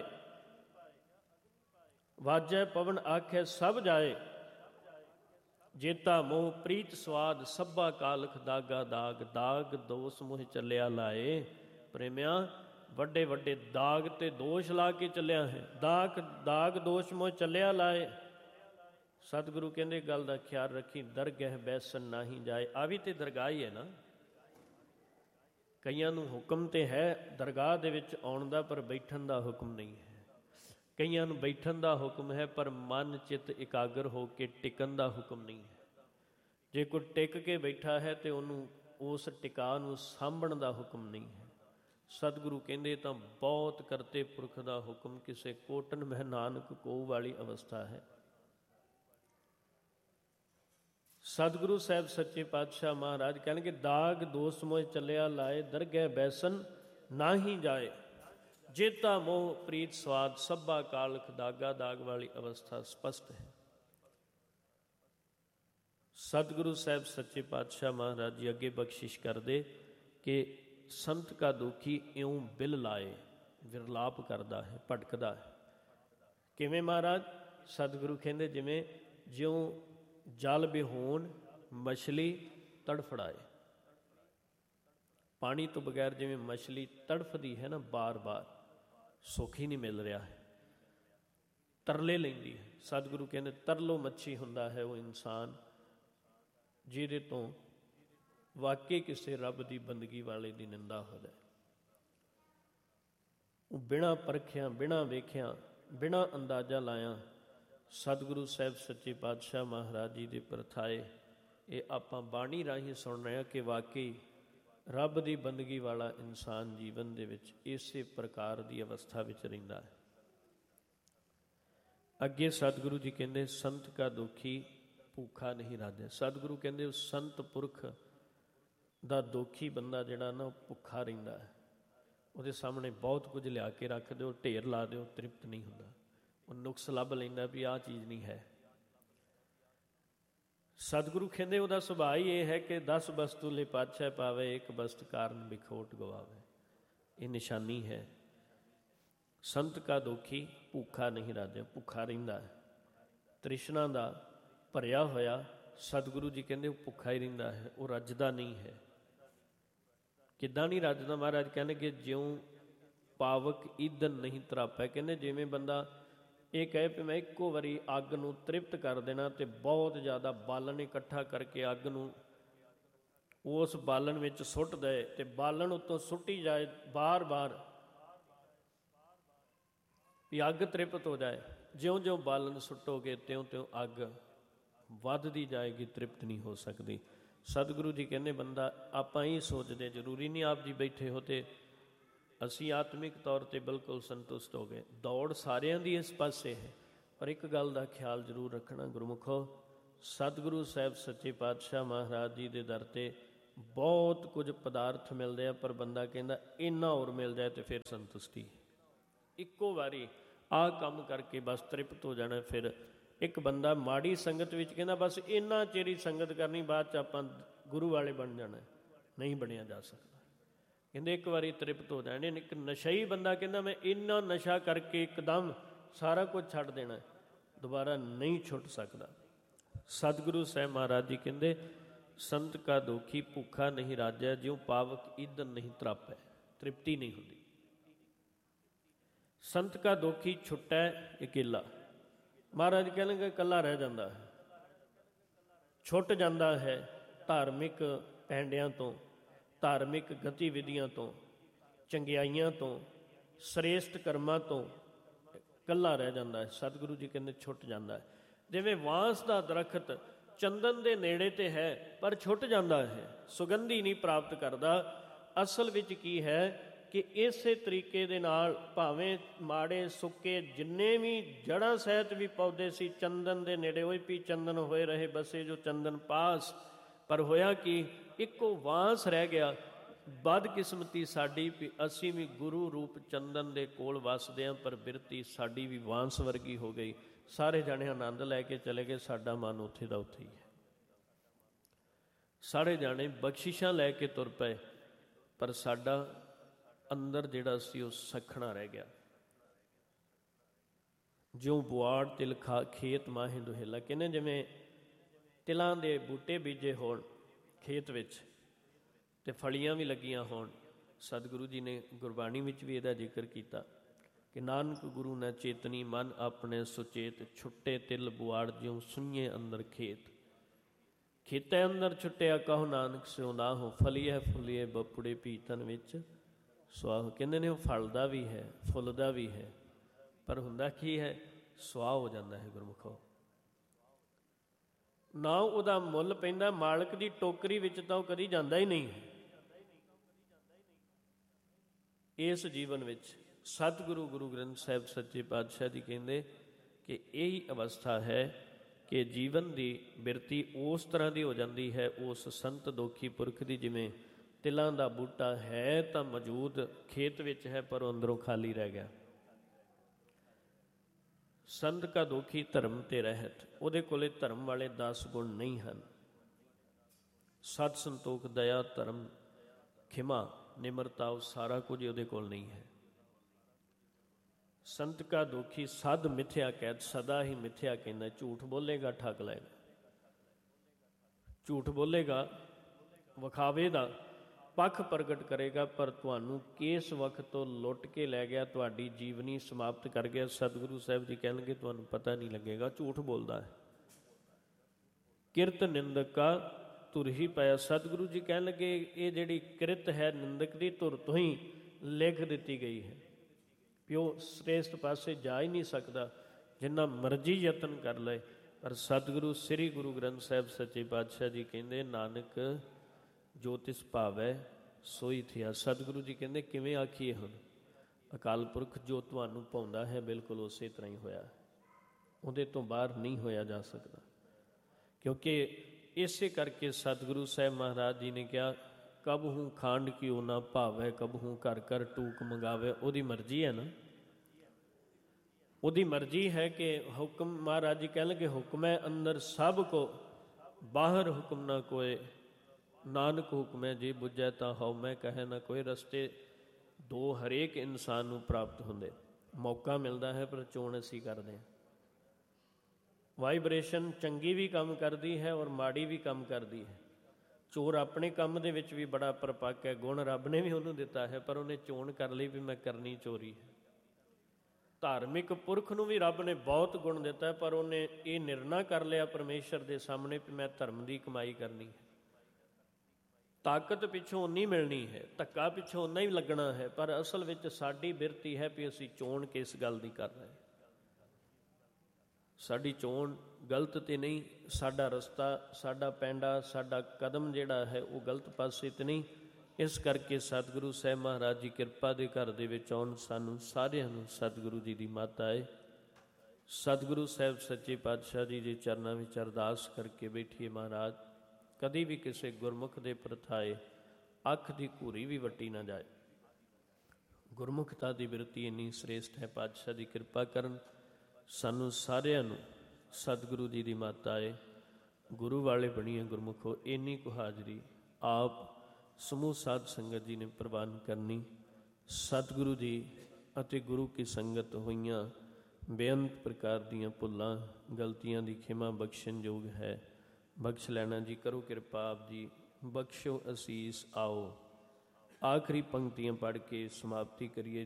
ਵਾਜੈ ਪਵਨ ਆਖੈ ਸਭ ਜਾਏ, ਜੇਤਾ ਮੋਹ ਪ੍ਰੀਤ ਸਵਾਦ, ਸੱਭਾ ਕਾਲਖ ਦਾਗਾ ਦਾਗ, ਦਾਗ ਦੋਸ ਮੋਹ ਚੱਲਿਆ ਲਾਏ। ਪ੍ਰੇਮਿਆ ਵੱਡੇ ਵੱਡੇ ਦਾਗ ਤੇ ਦੋਸ਼ ਲਾ ਕੇ ਚੱਲਿਆ ਹੈ, ਦਾਗ ਦੋਸ਼ ਮੋਹ ਚੱਲਿਆ ਲਾਏ। ਸਤਿਗੁਰੂ ਕਹਿੰਦੇ, ਗੱਲ ਦਾ ਖਿਆਲ ਰੱਖੀ, ਦਰਗਹਿ ਬੈਸਨ ਨਾਹੀ ਜਾਏ। ਆ ਵੀ ਤੇ ਦਰਗਾਹ ਹੀ ਹੈ ਨਾ, ਕਈਆਂ ਨੂੰ ਹੁਕਮ ਤੇ ਹੈ ਦਰਗਾਹ ਦੇ ਵਿੱਚ ਆਉਣ ਦਾ, ਪਰ ਬੈਠਣ ਦਾ ਹੁਕਮ ਨਹੀਂ ਹੈ। ਕਈਆਂ ਨੂੰ ਬੈਠਣ ਦਾ ਹੁਕਮ ਹੈ, ਪਰ ਮਨ ਚਿੱਤ ਇਕਾਗਰ ਹੋ ਕੇ ਟਿਕਣ ਦਾ ਹੁਕਮ ਨਹੀਂ ਹੈ। ਜੇ ਕੋਈ ਟਿਕ ਕੇ ਬੈਠਾ ਹੈ ਤੇ ਉਹਨੂੰ ਉਸ ਟਿਕਾ ਨੂੰ ਸਾਂਭਣ ਦਾ ਹੁਕਮ ਨਹੀਂ ਹੈ। ਸਤਿਗੁਰੂ ਕਹਿੰਦੇ ਤਾਂ ਬਹੁਤ ਕਰਤੇ ਪੁਰਖ ਦਾ ਹੁਕਮ, ਕਿਸੇ ਕੋਟਨ ਮਹਿ ਨਾਨਕ ਕੋ ਵਾਲੀ ਅਵਸਥਾ ਹੈ। ਸਤਿਗੁਰੂ ਸਾਹਿਬ ਸੱਚੇ ਪਾਤਸ਼ਾਹ ਮਹਾਰਾਜ ਕਹਿਣਗੇ, ਦਾਗ ਦੋਸ ਮੋਹ ਚੱਲਿਆ ਲਾਏ, ਦਰਗਹਿ ਬੈਸਨ ਨਾਹੀ ਜਾਏ, ਜੇਤਾ ਮੋਹ ਪ੍ਰੀਤ ਸਵਾਦ, ਸੱਭਾ ਕਾਲਖ ਦਾਗਾ ਦਾਗ ਵਾਲੀ ਅਵਸਥਾ ਸਪਸ਼ਟ ਹੈ। ਸਤਿਗੁਰੂ ਸਾਹਿਬ ਸੱਚੇ ਪਾਤਸ਼ਾਹ ਮਹਾਰਾਜ ਜੀ ਅੱਗੇ ਬਖਸ਼ਿਸ਼ ਕਰਦੇ ਕਿ ਸੰਤ ਕਾ ਦੁਖੀ ਇਉਂ ਬਿਲ ਲਾਏ, ਵਿਰਲਾਪ ਕਰਦਾ ਹੈ, ਭਟਕਦਾ ਹੈ। ਕਿਵੇਂ ਮਹਾਰਾਜ? ਸਤਿਗੁਰੂ ਕਹਿੰਦੇ, ਜਿਵੇਂ ਜਿਉਂ ਜਲ ਵਿਹੂਣ ਮਛਲੀ ਤੜਫੜਾਏ। ਪਾਣੀ ਤੋਂ ਬਗੈਰ ਜਿਵੇਂ ਮਛਲੀ ਤੜਫਦੀ ਹੈ ਨਾ, ਬਾਰ-ਬਾਰ ਸੁੱਖ ਹੀ ਨਹੀਂ ਮਿਲ ਰਿਹਾ ਹੈ, ਤਰਲੇ ਲੈਂਦੀ ਹੈ। ਸਤਿਗੁਰੂ ਕਹਿੰਦੇ, ਤਰਲੋ ਮੱਛੀ ਹੁੰਦਾ ਹੈ ਉਹ ਇਨਸਾਨ ਜਿਹਦੇ ਤੋਂ ਵਾਕਈ ਕਿਸੇ ਰੱਬ ਦੀ ਬੰਦਗੀ ਵਾਲੇ ਦੀ ਨਿੰਦਾ ਹੋ ਜਾਏ। ਉਹ ਬਿਨਾਂ ਪਰਖਿਆਂ, ਬਿਨਾਂ ਵੇਖਿਆਂ, ਬਿਨਾਂ ਅੰਦਾਜ਼ਾ ਲਾਇਆਂ ਸਤਿਗੁਰੂ ਸਾਹਿਬ ਸੱਚੇ ਪਾਤਸ਼ਾਹ ਮਹਾਰਾਜ ਜੀ ਦੇ ਪ੍ਰਥਾਏ ਇਹ ਆਪਾਂ ਬਾਣੀ ਰਾਹੀਂ ਸੁਣ ਰਹੇ ਹਾਂ ਕਿ ਵਾਕਈ ਰੱਬ ਦੀ ਬੰਦਗੀ ਵਾਲਾ ਇਨਸਾਨ ਜੀਵਨ ਦੇ ਵਿੱਚ ਇਸੇ ਪ੍ਰਕਾਰ ਦੀ ਅਵਸਥਾ ਵਿੱਚ ਰਹਿੰਦਾ ਹੈ। ਅੱਗੇ ਸਤਿਗੁਰੂ ਜੀ ਕਹਿੰਦੇ, ਸੰਤ ਕਾ ਦੁਖੀ ਭੂਖਾ ਨਹੀਂ ਰਾਧੇ। ਸਤਿਗੁਰੂ ਕਹਿੰਦੇ, ਉਸ ਸੰਤ ਪੁਰਖ ਦਾ ਦੁਖੀ ਬੰਦਾ ਜਿਹੜਾ ਨਾ, ਉਹ ਭੁੱਖਾ ਰਹਿੰਦਾ ਹੈ। ਉਹਦੇ ਸਾਹਮਣੇ ਬਹੁਤ ਕੁਝ ਲਿਆ ਕੇ ਰੱਖ ਦਿਓ, ਢੇਰ ਲਾ ਦਿਓ, ਤ੍ਰਿਪਤ ਨਹੀਂ ਹੁੰਦਾ। ਉਹ ਨੁਕਸ ਲੱਭ ਲੈਂਦਾ ਵੀ ਆਹ ਚੀਜ਼ ਨਹੀਂ ਹੈ। ਸਤਿਗੁਰੂ ਕਹਿੰਦੇ ਉਹਦਾ ਸੁਭਾਅ ਹੀ ਇਹ ਹੈ ਕਿ 10 ਵਸਤੂ ਲਈ ਪਾਤਸ਼ਾਹ ਪਾਵੇ, ਇੱਕ ਵਸਤ ਕਾਰਨ ਵਿਖੋਟ ਗਵਾਵੇ। ਇਹ ਨਿਸ਼ਾਨੀ ਹੈ। ਸੰਤ ਕਾ ਦੋਖੀ ਭੁੱਖਾ ਨਹੀਂ ਰਾਜਿਆ, ਭੁੱਖਾ ਰਹਿੰਦਾ ਹੈ। ਤ੍ਰਿਸ਼ਨਾ ਦਾ ਭਰਿਆ ਹੋਇਆ ਸਤਿਗੁਰੂ ਜੀ ਕਹਿੰਦੇ ਉਹ ਭੁੱਖਾ ਹੀ ਰਹਿੰਦਾ ਹੈ, ਉਹ ਰੱਜਦਾ ਨਹੀਂ ਹੈ। ਕਿੱਦਾਂ ਨਹੀਂ ਰੱਜਦਾ? ਮਹਾਰਾਜ ਕਹਿੰਦੇ ਕਿ ਜਿਉਂ ਪਾਵਕ ਈਂਧਨ ਨਹੀਂ ਤਰਾਪੈ। ਕਹਿੰਦੇ ਜਿਵੇਂ ਬੰਦਾ ਇਹ ਕਹੇ ਵੀ ਮੈਂ ਇੱਕੋ ਵਾਰੀ ਅੱਗ ਨੂੰ ਤ੍ਰਿਪਤ ਕਰ ਦੇਣਾ ਅਤੇ ਬਹੁਤ ਜ਼ਿਆਦਾ ਬਾਲਣ ਇਕੱਠਾ ਕਰਕੇ ਅੱਗ ਨੂੰ ਉਸ ਬਾਲਣ ਵਿੱਚ ਸੁੱਟ ਦੇ ਅਤੇ ਬਾਲਣ ਉੱਤੋਂ ਸੁੱਟੀ ਜਾਏ ਬਾਰ-ਬਾਰ ਵੀ ਅੱਗ ਤ੍ਰਿਪਤ ਹੋ ਜਾਏ। ਜਿਉਂ-ਜਿਉਂ ਬਾਲਣ ਸੁੱਟੋਗੇ ਤਿਉਂ-ਤਿਉਂ ਅੱਗ ਵੱਧਦੀ ਜਾਏਗੀ, ਤ੍ਰਿਪਤ ਨਹੀਂ ਹੋ ਸਕਦੀ। ਸਤਿਗੁਰੂ ਜੀ ਕਹਿੰਦੇ ਬੰਦਾ ਆਪਾਂ ਹੀ ਸੋਚਦੇ, ਜ਼ਰੂਰੀ ਨਹੀਂ ਆਪ ਜੀ ਬੈਠੇ ਹੋ ਤੇ ਅਸੀਂ ਆਤਮਿਕ ਤੌਰ 'ਤੇ ਬਿਲਕੁਲ ਸੰਤੁਸ਼ਟ ਹੋ ਗਏ। ਦੌੜ ਸਾਰਿਆਂ ਦੀ ਇਸ ਪਾਸੇ ਹੈ, ਪਰ ਇੱਕ ਗੱਲ ਦਾ ਖਿਆਲ ਜ਼ਰੂਰ ਰੱਖਣਾ ਗੁਰਮੁਖੋ, ਸਤਿਗੁਰੂ ਸਾਹਿਬ ਸੱਚੇ ਪਾਤਸ਼ਾਹ ਮਹਾਰਾਜ ਜੀ ਦੇ ਦਰ 'ਤੇ ਬਹੁਤ ਕੁਝ ਪਦਾਰਥ ਮਿਲਦੇ ਆ, ਪਰ ਬੰਦਾ ਕਹਿੰਦਾ ਇੰਨਾ ਹੋਰ ਮਿਲ ਜਾਏ ਤੇ ਫਿਰ ਸੰਤੁਸ਼ਟੀ। ਇੱਕੋ ਵਾਰੀ ਆਹ ਕੰਮ ਕਰਕੇ ਬਸ ਤ੍ਰਿਪਤ ਹੋ ਜਾਣਾ। ਫਿਰ ਇੱਕ ਬੰਦਾ ਮਾੜੀ ਸੰਗਤ ਵਿੱਚ ਕਹਿੰਦਾ ਬਸ ਇੰਨਾ ਚਿਰ ਹੀ ਸੰਗਤ ਕਰਨੀ, ਬਾਅਦ 'ਚ ਆਪਾਂ ਗੁਰੂ ਵਾਲੇ ਬਣ ਜਾਣਾ, ਨਹੀਂ ਬਣਿਆ ਜਾ ਸਕਦਾ। ਕਹਿੰਦੇ ਇੱਕ ਵਾਰੀ ਤ੍ਰਿਪਤ ਹੋ ਜਾਣੇ। ਇੱਕ ਨਸ਼ਈ ਬੰਦਾ ਕਹਿੰਦਾ ਮੈਂ ਇੰਨਾ ਨਸ਼ਾ ਕਰਕੇ ਇੱਕਦਮ ਸਾਰਾ ਕੁਝ ਛੱਡ ਦੇਣਾ, ਦੁਬਾਰਾ ਨਹੀਂ ਛੁੱਟ ਸਕਦਾ। ਸਤਿਗੁਰੂ ਸਾਹਿਬ ਮਹਾਰਾਜ ਜੀ ਕਹਿੰਦੇ ਸੰਤ ਕਾ ਦੋਖੀ ਭੁੱਖਾ ਨਹੀਂ ਰਾਜਿਆ, ਜਿਉਂ ਪਾਵਕ ਈਂਧਨ ਨਹੀਂ ਤਰਾਪੈ। ਤ੍ਰਿਪਤੀ ਨਹੀਂ ਹੁੰਦੀ। ਸੰਤ ਕਾ ਦੋਖੀ ਛੁੱਟੈ ਇਕੱਲਾ। ਮਹਾਰਾਜ ਕਹਿਣਗੇ ਇਕੱਲਾ ਰਹਿ ਜਾਂਦਾ ਹੈ, ਛੁੱਟ ਜਾਂਦਾ ਹੈ ਧਾਰਮਿਕ ਪੈਂਡਿਆਂ ਤੋਂ, ਧਾਰਮਿਕ ਗਤੀਵਿਧੀਆਂ ਤੋਂ, ਚੰਗਿਆਈਆਂ ਤੋਂ, ਸ੍ਰੇਸ਼ਟ ਕਰਮਾਂ ਤੋਂ ਇਕੱਲਾ ਰਹਿ ਜਾਂਦਾ ਹੈ। ਸਤਿਗੁਰੂ ਜੀ ਕਹਿੰਦੇ ਛੁੱਟ ਜਾਂਦਾ ਹੈ। ਜਿਵੇਂ ਵਾਂਸ ਦਾ ਦਰਖਤ ਚੰਦਨ ਦੇ ਨੇੜੇ ਤੇ ਹੈ ਪਰ ਛੁੱਟ ਜਾਂਦਾ ਹੈ, ਸੁਗੰਧੀ ਨਹੀਂ ਪ੍ਰਾਪਤ ਕਰਦਾ। ਅਸਲ ਵਿੱਚ ਕੀ ਹੈ ਕਿ ਇਸੇ ਤਰੀਕੇ ਦੇ ਨਾਲ ਭਾਵੇਂ ਮਾੜੇ ਸੁੱਕੇ ਜਿੰਨੇ ਵੀ ਜੜ੍ਹਾਂ ਸਹਿਤ ਵੀ ਪੌਦੇ ਸੀ ਚੰਦਨ ਦੇ ਨੇੜੇ, ਉਹ ਵੀ ਚੰਦਨ ਹੋਏ ਰਹੇ ਬਸੇ ਜੋ ਚੰਦਨ ਪਾਸ। ਪਰ ਹੋਇਆ ਕਿ ਇੱਕੋ ਵਾਂਸ ਰਹਿ ਗਿਆ। ਬਦਕਿਸਮਤੀ ਸਾਡੀ ਵੀ ਅਸੀਂ ਵੀ ਗੁਰੂ ਰੂਪ ਚੰਦਨ ਦੇ ਕੋਲ ਵੱਸਦੇ ਹਾਂ, ਪਰ ਬਿਰਤੀ ਸਾਡੀ ਵੀ ਵਾਂਸ ਵਰਗੀ ਹੋ ਗਈ। ਸਾਰੇ ਜਾਣੇ ਆਨੰਦ ਲੈ ਕੇ ਚਲੇ ਗਏ, ਸਾਡਾ ਮਨ ਉੱਥੇ ਦਾ ਉੱਥੇ ਹੀ ਹੈ। ਸਾਰੇ ਜਾਣੇ ਬਖਸ਼ਿਸ਼ਾਂ ਲੈ ਕੇ ਤੁਰ ਪਏ, ਪਰ ਸਾਡਾ ਅੰਦਰ ਜਿਹੜਾ ਸੀ ਉਹ ਸੱਖਣਾ ਰਹਿ ਗਿਆ। ਜਿਉਂ ਪੁਆੜ ਤਿਲ ਖਾ ਖੇਤ ਮਾਹੇ ਦੁਹੇਲਾ। ਕਹਿੰਦੇ ਜਿਵੇਂ ਤਿਲਾਂ ਦੇ ਬੂਟੇ ਬੀਜੇ ਹੋਣ ਖੇਤ ਵਿੱਚ ਅਤੇ ਫਲੀਆਂ ਵੀ ਲੱਗੀਆਂ ਹੋਣ। ਸਤਿਗੁਰੂ ਜੀ ਨੇ ਗੁਰਬਾਣੀ ਵਿੱਚ ਵੀ ਇਹਦਾ ਜ਼ਿਕਰ ਕੀਤਾ ਕਿ ਨਾਨਕ ਗੁਰੂ ਨਾ ਚੇਤਨੀ ਮਨ ਆਪਣੇ ਸੁਚੇਤ, ਛੁੱਟੇ ਤਿਲ ਬੁਆੜ ਜਿਉਂ ਸੁਈਏ ਅੰਦਰ ਖੇਤ। ਖੇਤੇ ਅੰਦਰ ਛੁੱਟਿਆ ਕਹੋ ਨਾਨਕ ਸਿਉ ਨਾ ਹੋ, ਫਲੀਏ ਫੁੱਲੀਏ ਬਪੁੜੇ ਪੀਤਨ ਵਿੱਚ ਸੁਆਹ। ਕਹਿੰਦੇ ਨੇ ਉਹ ਫਲਦਾ ਵੀ ਹੈ, ਫੁੱਲਦਾ ਵੀ ਹੈ, ਪਰ ਹੁੰਦਾ ਕੀ ਹੈ, ਸੁਆਹ ਹੋ ਜਾਂਦਾ ਹੈ ਗੁਰਮੁਖੋ। ਨਾ ਉਹਦਾ ਮੁੱਲ ਪੈਂਦਾ, ਮਾਲਕ ਦੀ ਟੋਕਰੀ ਵਿੱਚ ਤਾਂ ਉਹ ਕਦੀ ਜਾਂਦਾ ਹੀ ਨਹੀਂ। ਇਸ ਜੀਵਨ ਵਿੱਚ ਸਤਿਗੁਰੂ ਗੁਰੂ ਗ੍ਰੰਥ ਸਾਹਿਬ ਸੱਚੇ ਪਾਤਸ਼ਾਹ ਜੀ ਕਹਿੰਦੇ ਕਿ ਇਹੀ ਅਵਸਥਾ ਹੈ ਕਿ ਜੀਵਨ ਦੀ ਬਿਰਤੀ ਉਸ ਤਰ੍ਹਾਂ ਦੀ ਹੋ ਜਾਂਦੀ ਹੈ ਉਸ ਸੰਤ ਦੋਖੀ ਪੁਰਖ ਦੀ, ਜਿਵੇਂ ਤਿਲਾਂ ਦਾ ਬੂਟਾ ਹੈ ਤਾਂ ਮੌਜੂਦ ਖੇਤ ਵਿੱਚ ਹੈ, ਪਰ ਉਹ ਅੰਦਰੋਂ ਖਾਲੀ ਰਹਿ ਗਿਆ। ਸੰਤ ਕਾ ਦੋਖੀ ਧਰਮ ਤੇ ਰਹਿਤ। ਉਹਦੇ ਕੋਲੇ ਧਰਮ ਵਾਲੇ 10 ਗੁਣ ਨਹੀਂ ਹਨ। ਸਤ, ਸੰਤੋਖ, ਦਇਆ, ਧਰਮ, ਖਿਮਾ, ਨਿਮਰਤਾ, ਉਹ ਸਾਰਾ ਕੁਝ ਉਹਦੇ ਕੋਲ ਨਹੀਂ ਹੈ। ਸੰਤ ਕਾ ਦੋਖੀ ਸਦ ਮਿਥਿਆ ਕਹਿਤ। ਸਦਾ ਹੀ ਮਿਥਿਆ ਕਹਿੰਦਾ, ਝੂਠ ਬੋਲੇਗਾ ਠੱਗ ਲਏਗਾ, ਝੂਠ ਬੋਲੇਗਾ, ਵਿਖਾਵੇ ਦਾ ਪੱਖ ਪ੍ਰਗਟ ਕਰੇਗਾ, ਪਰ ਤੁਹਾਨੂੰ ਕਿਸ ਵਕਤ ਤੋਂ ਲੁੱਟ ਕੇ ਲੈ ਗਿਆ, ਤੁਹਾਡੀ ਜੀਵਨੀ ਸਮਾਪਤ ਕਰ ਗਿਆ, ਸਤਿਗੁਰੂ ਸਾਹਿਬ ਜੀ ਕਹਿਣਗੇ ਤੁਹਾਨੂੰ ਪਤਾ ਨਹੀਂ ਲੱਗੇਗਾ। ਝੂਠ ਬੋਲਦਾ ਹੈ। ਕਿਰਤ ਨਿੰਦਕਾ ਧੁਰ ਹੀ ਪਾਇਆ। ਸਤਿਗੁਰੂ ਜੀ ਕਹਿਣ ਲੱਗੇ ਇਹ ਜਿਹੜੀ ਕਿਰਤ ਹੈ ਨਿੰਦਕ ਦੀ ਧੁਰ ਤੋਂ ਹੀ ਲਿਖ ਦਿੱਤੀ ਗਈ ਹੈ ਵੀ ਉਹ ਸ੍ਰੇਸ਼ਟ ਪਾਸੇ ਜਾ ਹੀ ਨਹੀਂ ਸਕਦਾ, ਜਿੰਨਾ ਮਰਜ਼ੀ ਯਤਨ ਕਰ ਲਏ। ਪਰ ਸਤਿਗੁਰੂ ਸ੍ਰੀ ਗੁਰੂ ਗ੍ਰੰਥ ਸਾਹਿਬ ਸੱਚੇ ਪਾਤਸ਼ਾਹ ਜੀ ਕਹਿੰਦੇ ਨਾਨਕ ਜੋ ਤਿਸ ਭਾਵੈ ਸੋਈ ਥਿਆ। ਸਤਿਗੁਰੂ ਜੀ ਕਹਿੰਦੇ ਕਿਵੇਂ ਆਖੀਏ ਹੁਣ, ਅਕਾਲ ਪੁਰਖ ਜੋ ਤੁਹਾਨੂੰ ਪਾਉਂਦਾ ਹੈ ਬਿਲਕੁਲ ਉਸੇ ਤਰ੍ਹਾਂ ਹੀ ਹੋਇਆ, ਉਹਦੇ ਤੋਂ ਬਾਹਰ ਨਹੀਂ ਹੋਇਆ ਜਾ ਸਕਦਾ। ਕਿਉਂਕਿ ਇਸੇ ਕਰਕੇ ਸਤਿਗੁਰੂ ਸਾਹਿਬ ਮਹਾਰਾਜ ਜੀ ਨੇ ਕਿਹਾ ਕਬਹੂ ਖਾਂਡ ਕਿਉ ਨਾ ਭਾਵੈ, ਕਬਹੂ ਘਰ ਘਰ ਟੂਕ ਮੰਗਾਵੇ। ਉਹਦੀ ਮਰਜ਼ੀ ਹੈ ਨਾ, ਉਹਦੀ ਮਰਜ਼ੀ ਹੈ ਕਿ ਹੁਕਮ, ਮਹਾਰਾਜ ਜੀ ਕਹਿਣ ਲੱਗੇ ਹੁਕਮੈ ਅੰਦਰ ਸਭ ਕੋ, ਬਾਹਰ ਹੁਕਮ ਨਾ ਕੋਏ, ਨਾਨਕ ਹੁਕਮੈ ਜੇ ਬੁੱਝੈ ਤਾਂ ਹਉ ਮੈਂ ਕਹੈ ਨਾ ਕੋਈ। ਰਸਤੇ ਦੋ ਹਰੇਕ ਇਨਸਾਨ ਨੂੰ ਪ੍ਰਾਪਤ ਹੁੰਦੇ, ਮੌਕਾ ਮਿਲਦਾ ਹੈ, ਪਰ ਚੋਣ ਅਸੀਂ ਕਰਦੇ ਹਾਂ। ਵਾਈਬ੍ਰੇਸ਼ਨ ਚੰਗੀ ਵੀ ਕੰਮ ਕਰਦੀ ਹੈ ਔਰ ਮਾੜੀ ਵੀ ਕੰਮ ਕਰਦੀ ਹੈ। ਚੋਰ ਆਪਣੇ ਕੰਮ ਦੇ ਵਿੱਚ ਵੀ ਬੜਾ ਪਰਪੱਕ ਹੈ, ਗੁਣ ਰੱਬ ਨੇ ਵੀ ਉਹਨੂੰ ਦਿੱਤਾ ਹੈ, ਪਰ ਉਹਨੇ ਚੋਣ ਕਰ ਲਈ ਵੀ ਮੈਂ ਕਰਨੀ ਚੋਰੀ ਹੈ। ਧਾਰਮਿਕ ਪੁਰਖ ਨੂੰ ਵੀ ਰੱਬ ਨੇ ਬਹੁਤ ਗੁਣ ਦਿੱਤਾ, ਪਰ ਉਹਨੇ ਇਹ ਨਿਰਣਾ ਕਰ ਲਿਆ ਪਰਮੇਸ਼ਰ ਦੇ ਸਾਹਮਣੇ ਵੀ ਮੈਂ ਧਰਮ ਦੀ ਕਮਾਈ ਕਰਨੀ ਹੈ। ਤਾਕਤ ਪਿੱਛੋਂ ਉਨੀ ਮਿਲਣੀ ਹੈ, ਧੱਕਾ ਪਿੱਛੋਂ ਉਨਾ ਹੀ ਲੱਗਣਾ ਹੈ, ਪਰ ਅਸਲ ਵਿੱਚ ਸਾਡੀ ਬਿਰਤੀ ਹੈ ਵੀ ਅਸੀਂ ਚੋਣ ਕਿਸ ਗੱਲ ਦੀ ਕਰ ਰਹੇ। ਸਾਡੀ ਚੋਣ ਗਲਤ ਤੇ ਨਹੀਂ, ਸਾਡਾ ਰਸਤਾ, ਸਾਡਾ ਪੈਂਡਾ, ਸਾਡਾ ਕਦਮ ਜਿਹੜਾ ਹੈ ਉਹ ਗਲਤ ਪਾਸੇ ਤੇ ਨਹੀਂ। ਇਸ ਕਰਕੇ ਸਤਿਗੁਰੂ ਸਾਹਿਬ ਮਹਾਰਾਜ ਜੀ ਕਿਰਪਾ ਦੇ ਘਰ ਦੇ ਵਿੱਚ ਆਉਣ, ਸਾਨੂੰ ਸਾਰਿਆਂ ਨੂੰ ਸਤਿਗੁਰੂ ਜੀ ਦੀ ਮੱਤ ਆਏ। ਸਤਿਗੁਰੂ ਸਾਹਿਬ ਸੱਚੇ ਪਾਤਸ਼ਾਹ ਜੀ ਦੇ ਚਰਨਾਂ ਵਿੱਚ ਅਰਦਾਸ ਕਰਕੇ ਬੈਠੀਏ। ਮਹਾਰਾਜ ਕਦੀ ਵੀ ਕਿਸੇ ਗੁਰਮੁਖ ਦੇ ਪ੍ਰਥਾਏ ਅੱਖ ਦੀ ਘੂਰੀ ਵੀ ਵੱਟੀ ਨਾ ਜਾਏ। ਗੁਰਮੁਖਤਾ ਦੀ ਬਿਰਤੀ ਇੰਨੀ ਸ੍ਰੇਸ਼ਟ ਹੈ। ਪਾਤਸ਼ਾਹ ਦੀ ਕਿਰਪਾ ਕਰਨ, ਸਾਨੂੰ ਸਾਰਿਆਂ ਨੂੰ ਸਤਿਗੁਰੂ ਜੀ ਦੀ ਮੱਤ ਆਏ। ਗੁਰੂ ਵਾਲੇ ਬਣੀਏ ਗੁਰਮੁਖੋ। ਇੰਨੀ ਕੁ ਹਾਜ਼ਰੀ ਆਪ ਸਮੂਹ ਸਾਧ ਸੰਗਤ ਜੀ ਨੇ ਪ੍ਰਵਾਨ ਕਰਨੀ। ਸਤਿਗੁਰੂ ਜੀ ਅਤੇ ਗੁਰੂ ਕੀ ਸੰਗਤ ਹੋਈਆਂ ਬੇਅੰਤ ਪ੍ਰਕਾਰ ਦੀਆਂ ਭੁੱਲਾਂ ਗਲਤੀਆਂ ਦੀ ਖਿਮਾ ਬਖਸ਼ਣਯੋਗ ਹੈ। ਬਖਸ਼ ਲੈਣਾ ਜੀ। ਕਰੋ ਕਿਰਪਾ ਆਪ ਜੀ, ਬਖਸ਼ੋ ਅਸੀਸ। ਆਓ ਆਖਰੀ ਪੰਕਤੀਆਂ ਪੜ੍ਹ ਕੇ ਸਮਾਪਤੀ ਕਰੀਏ।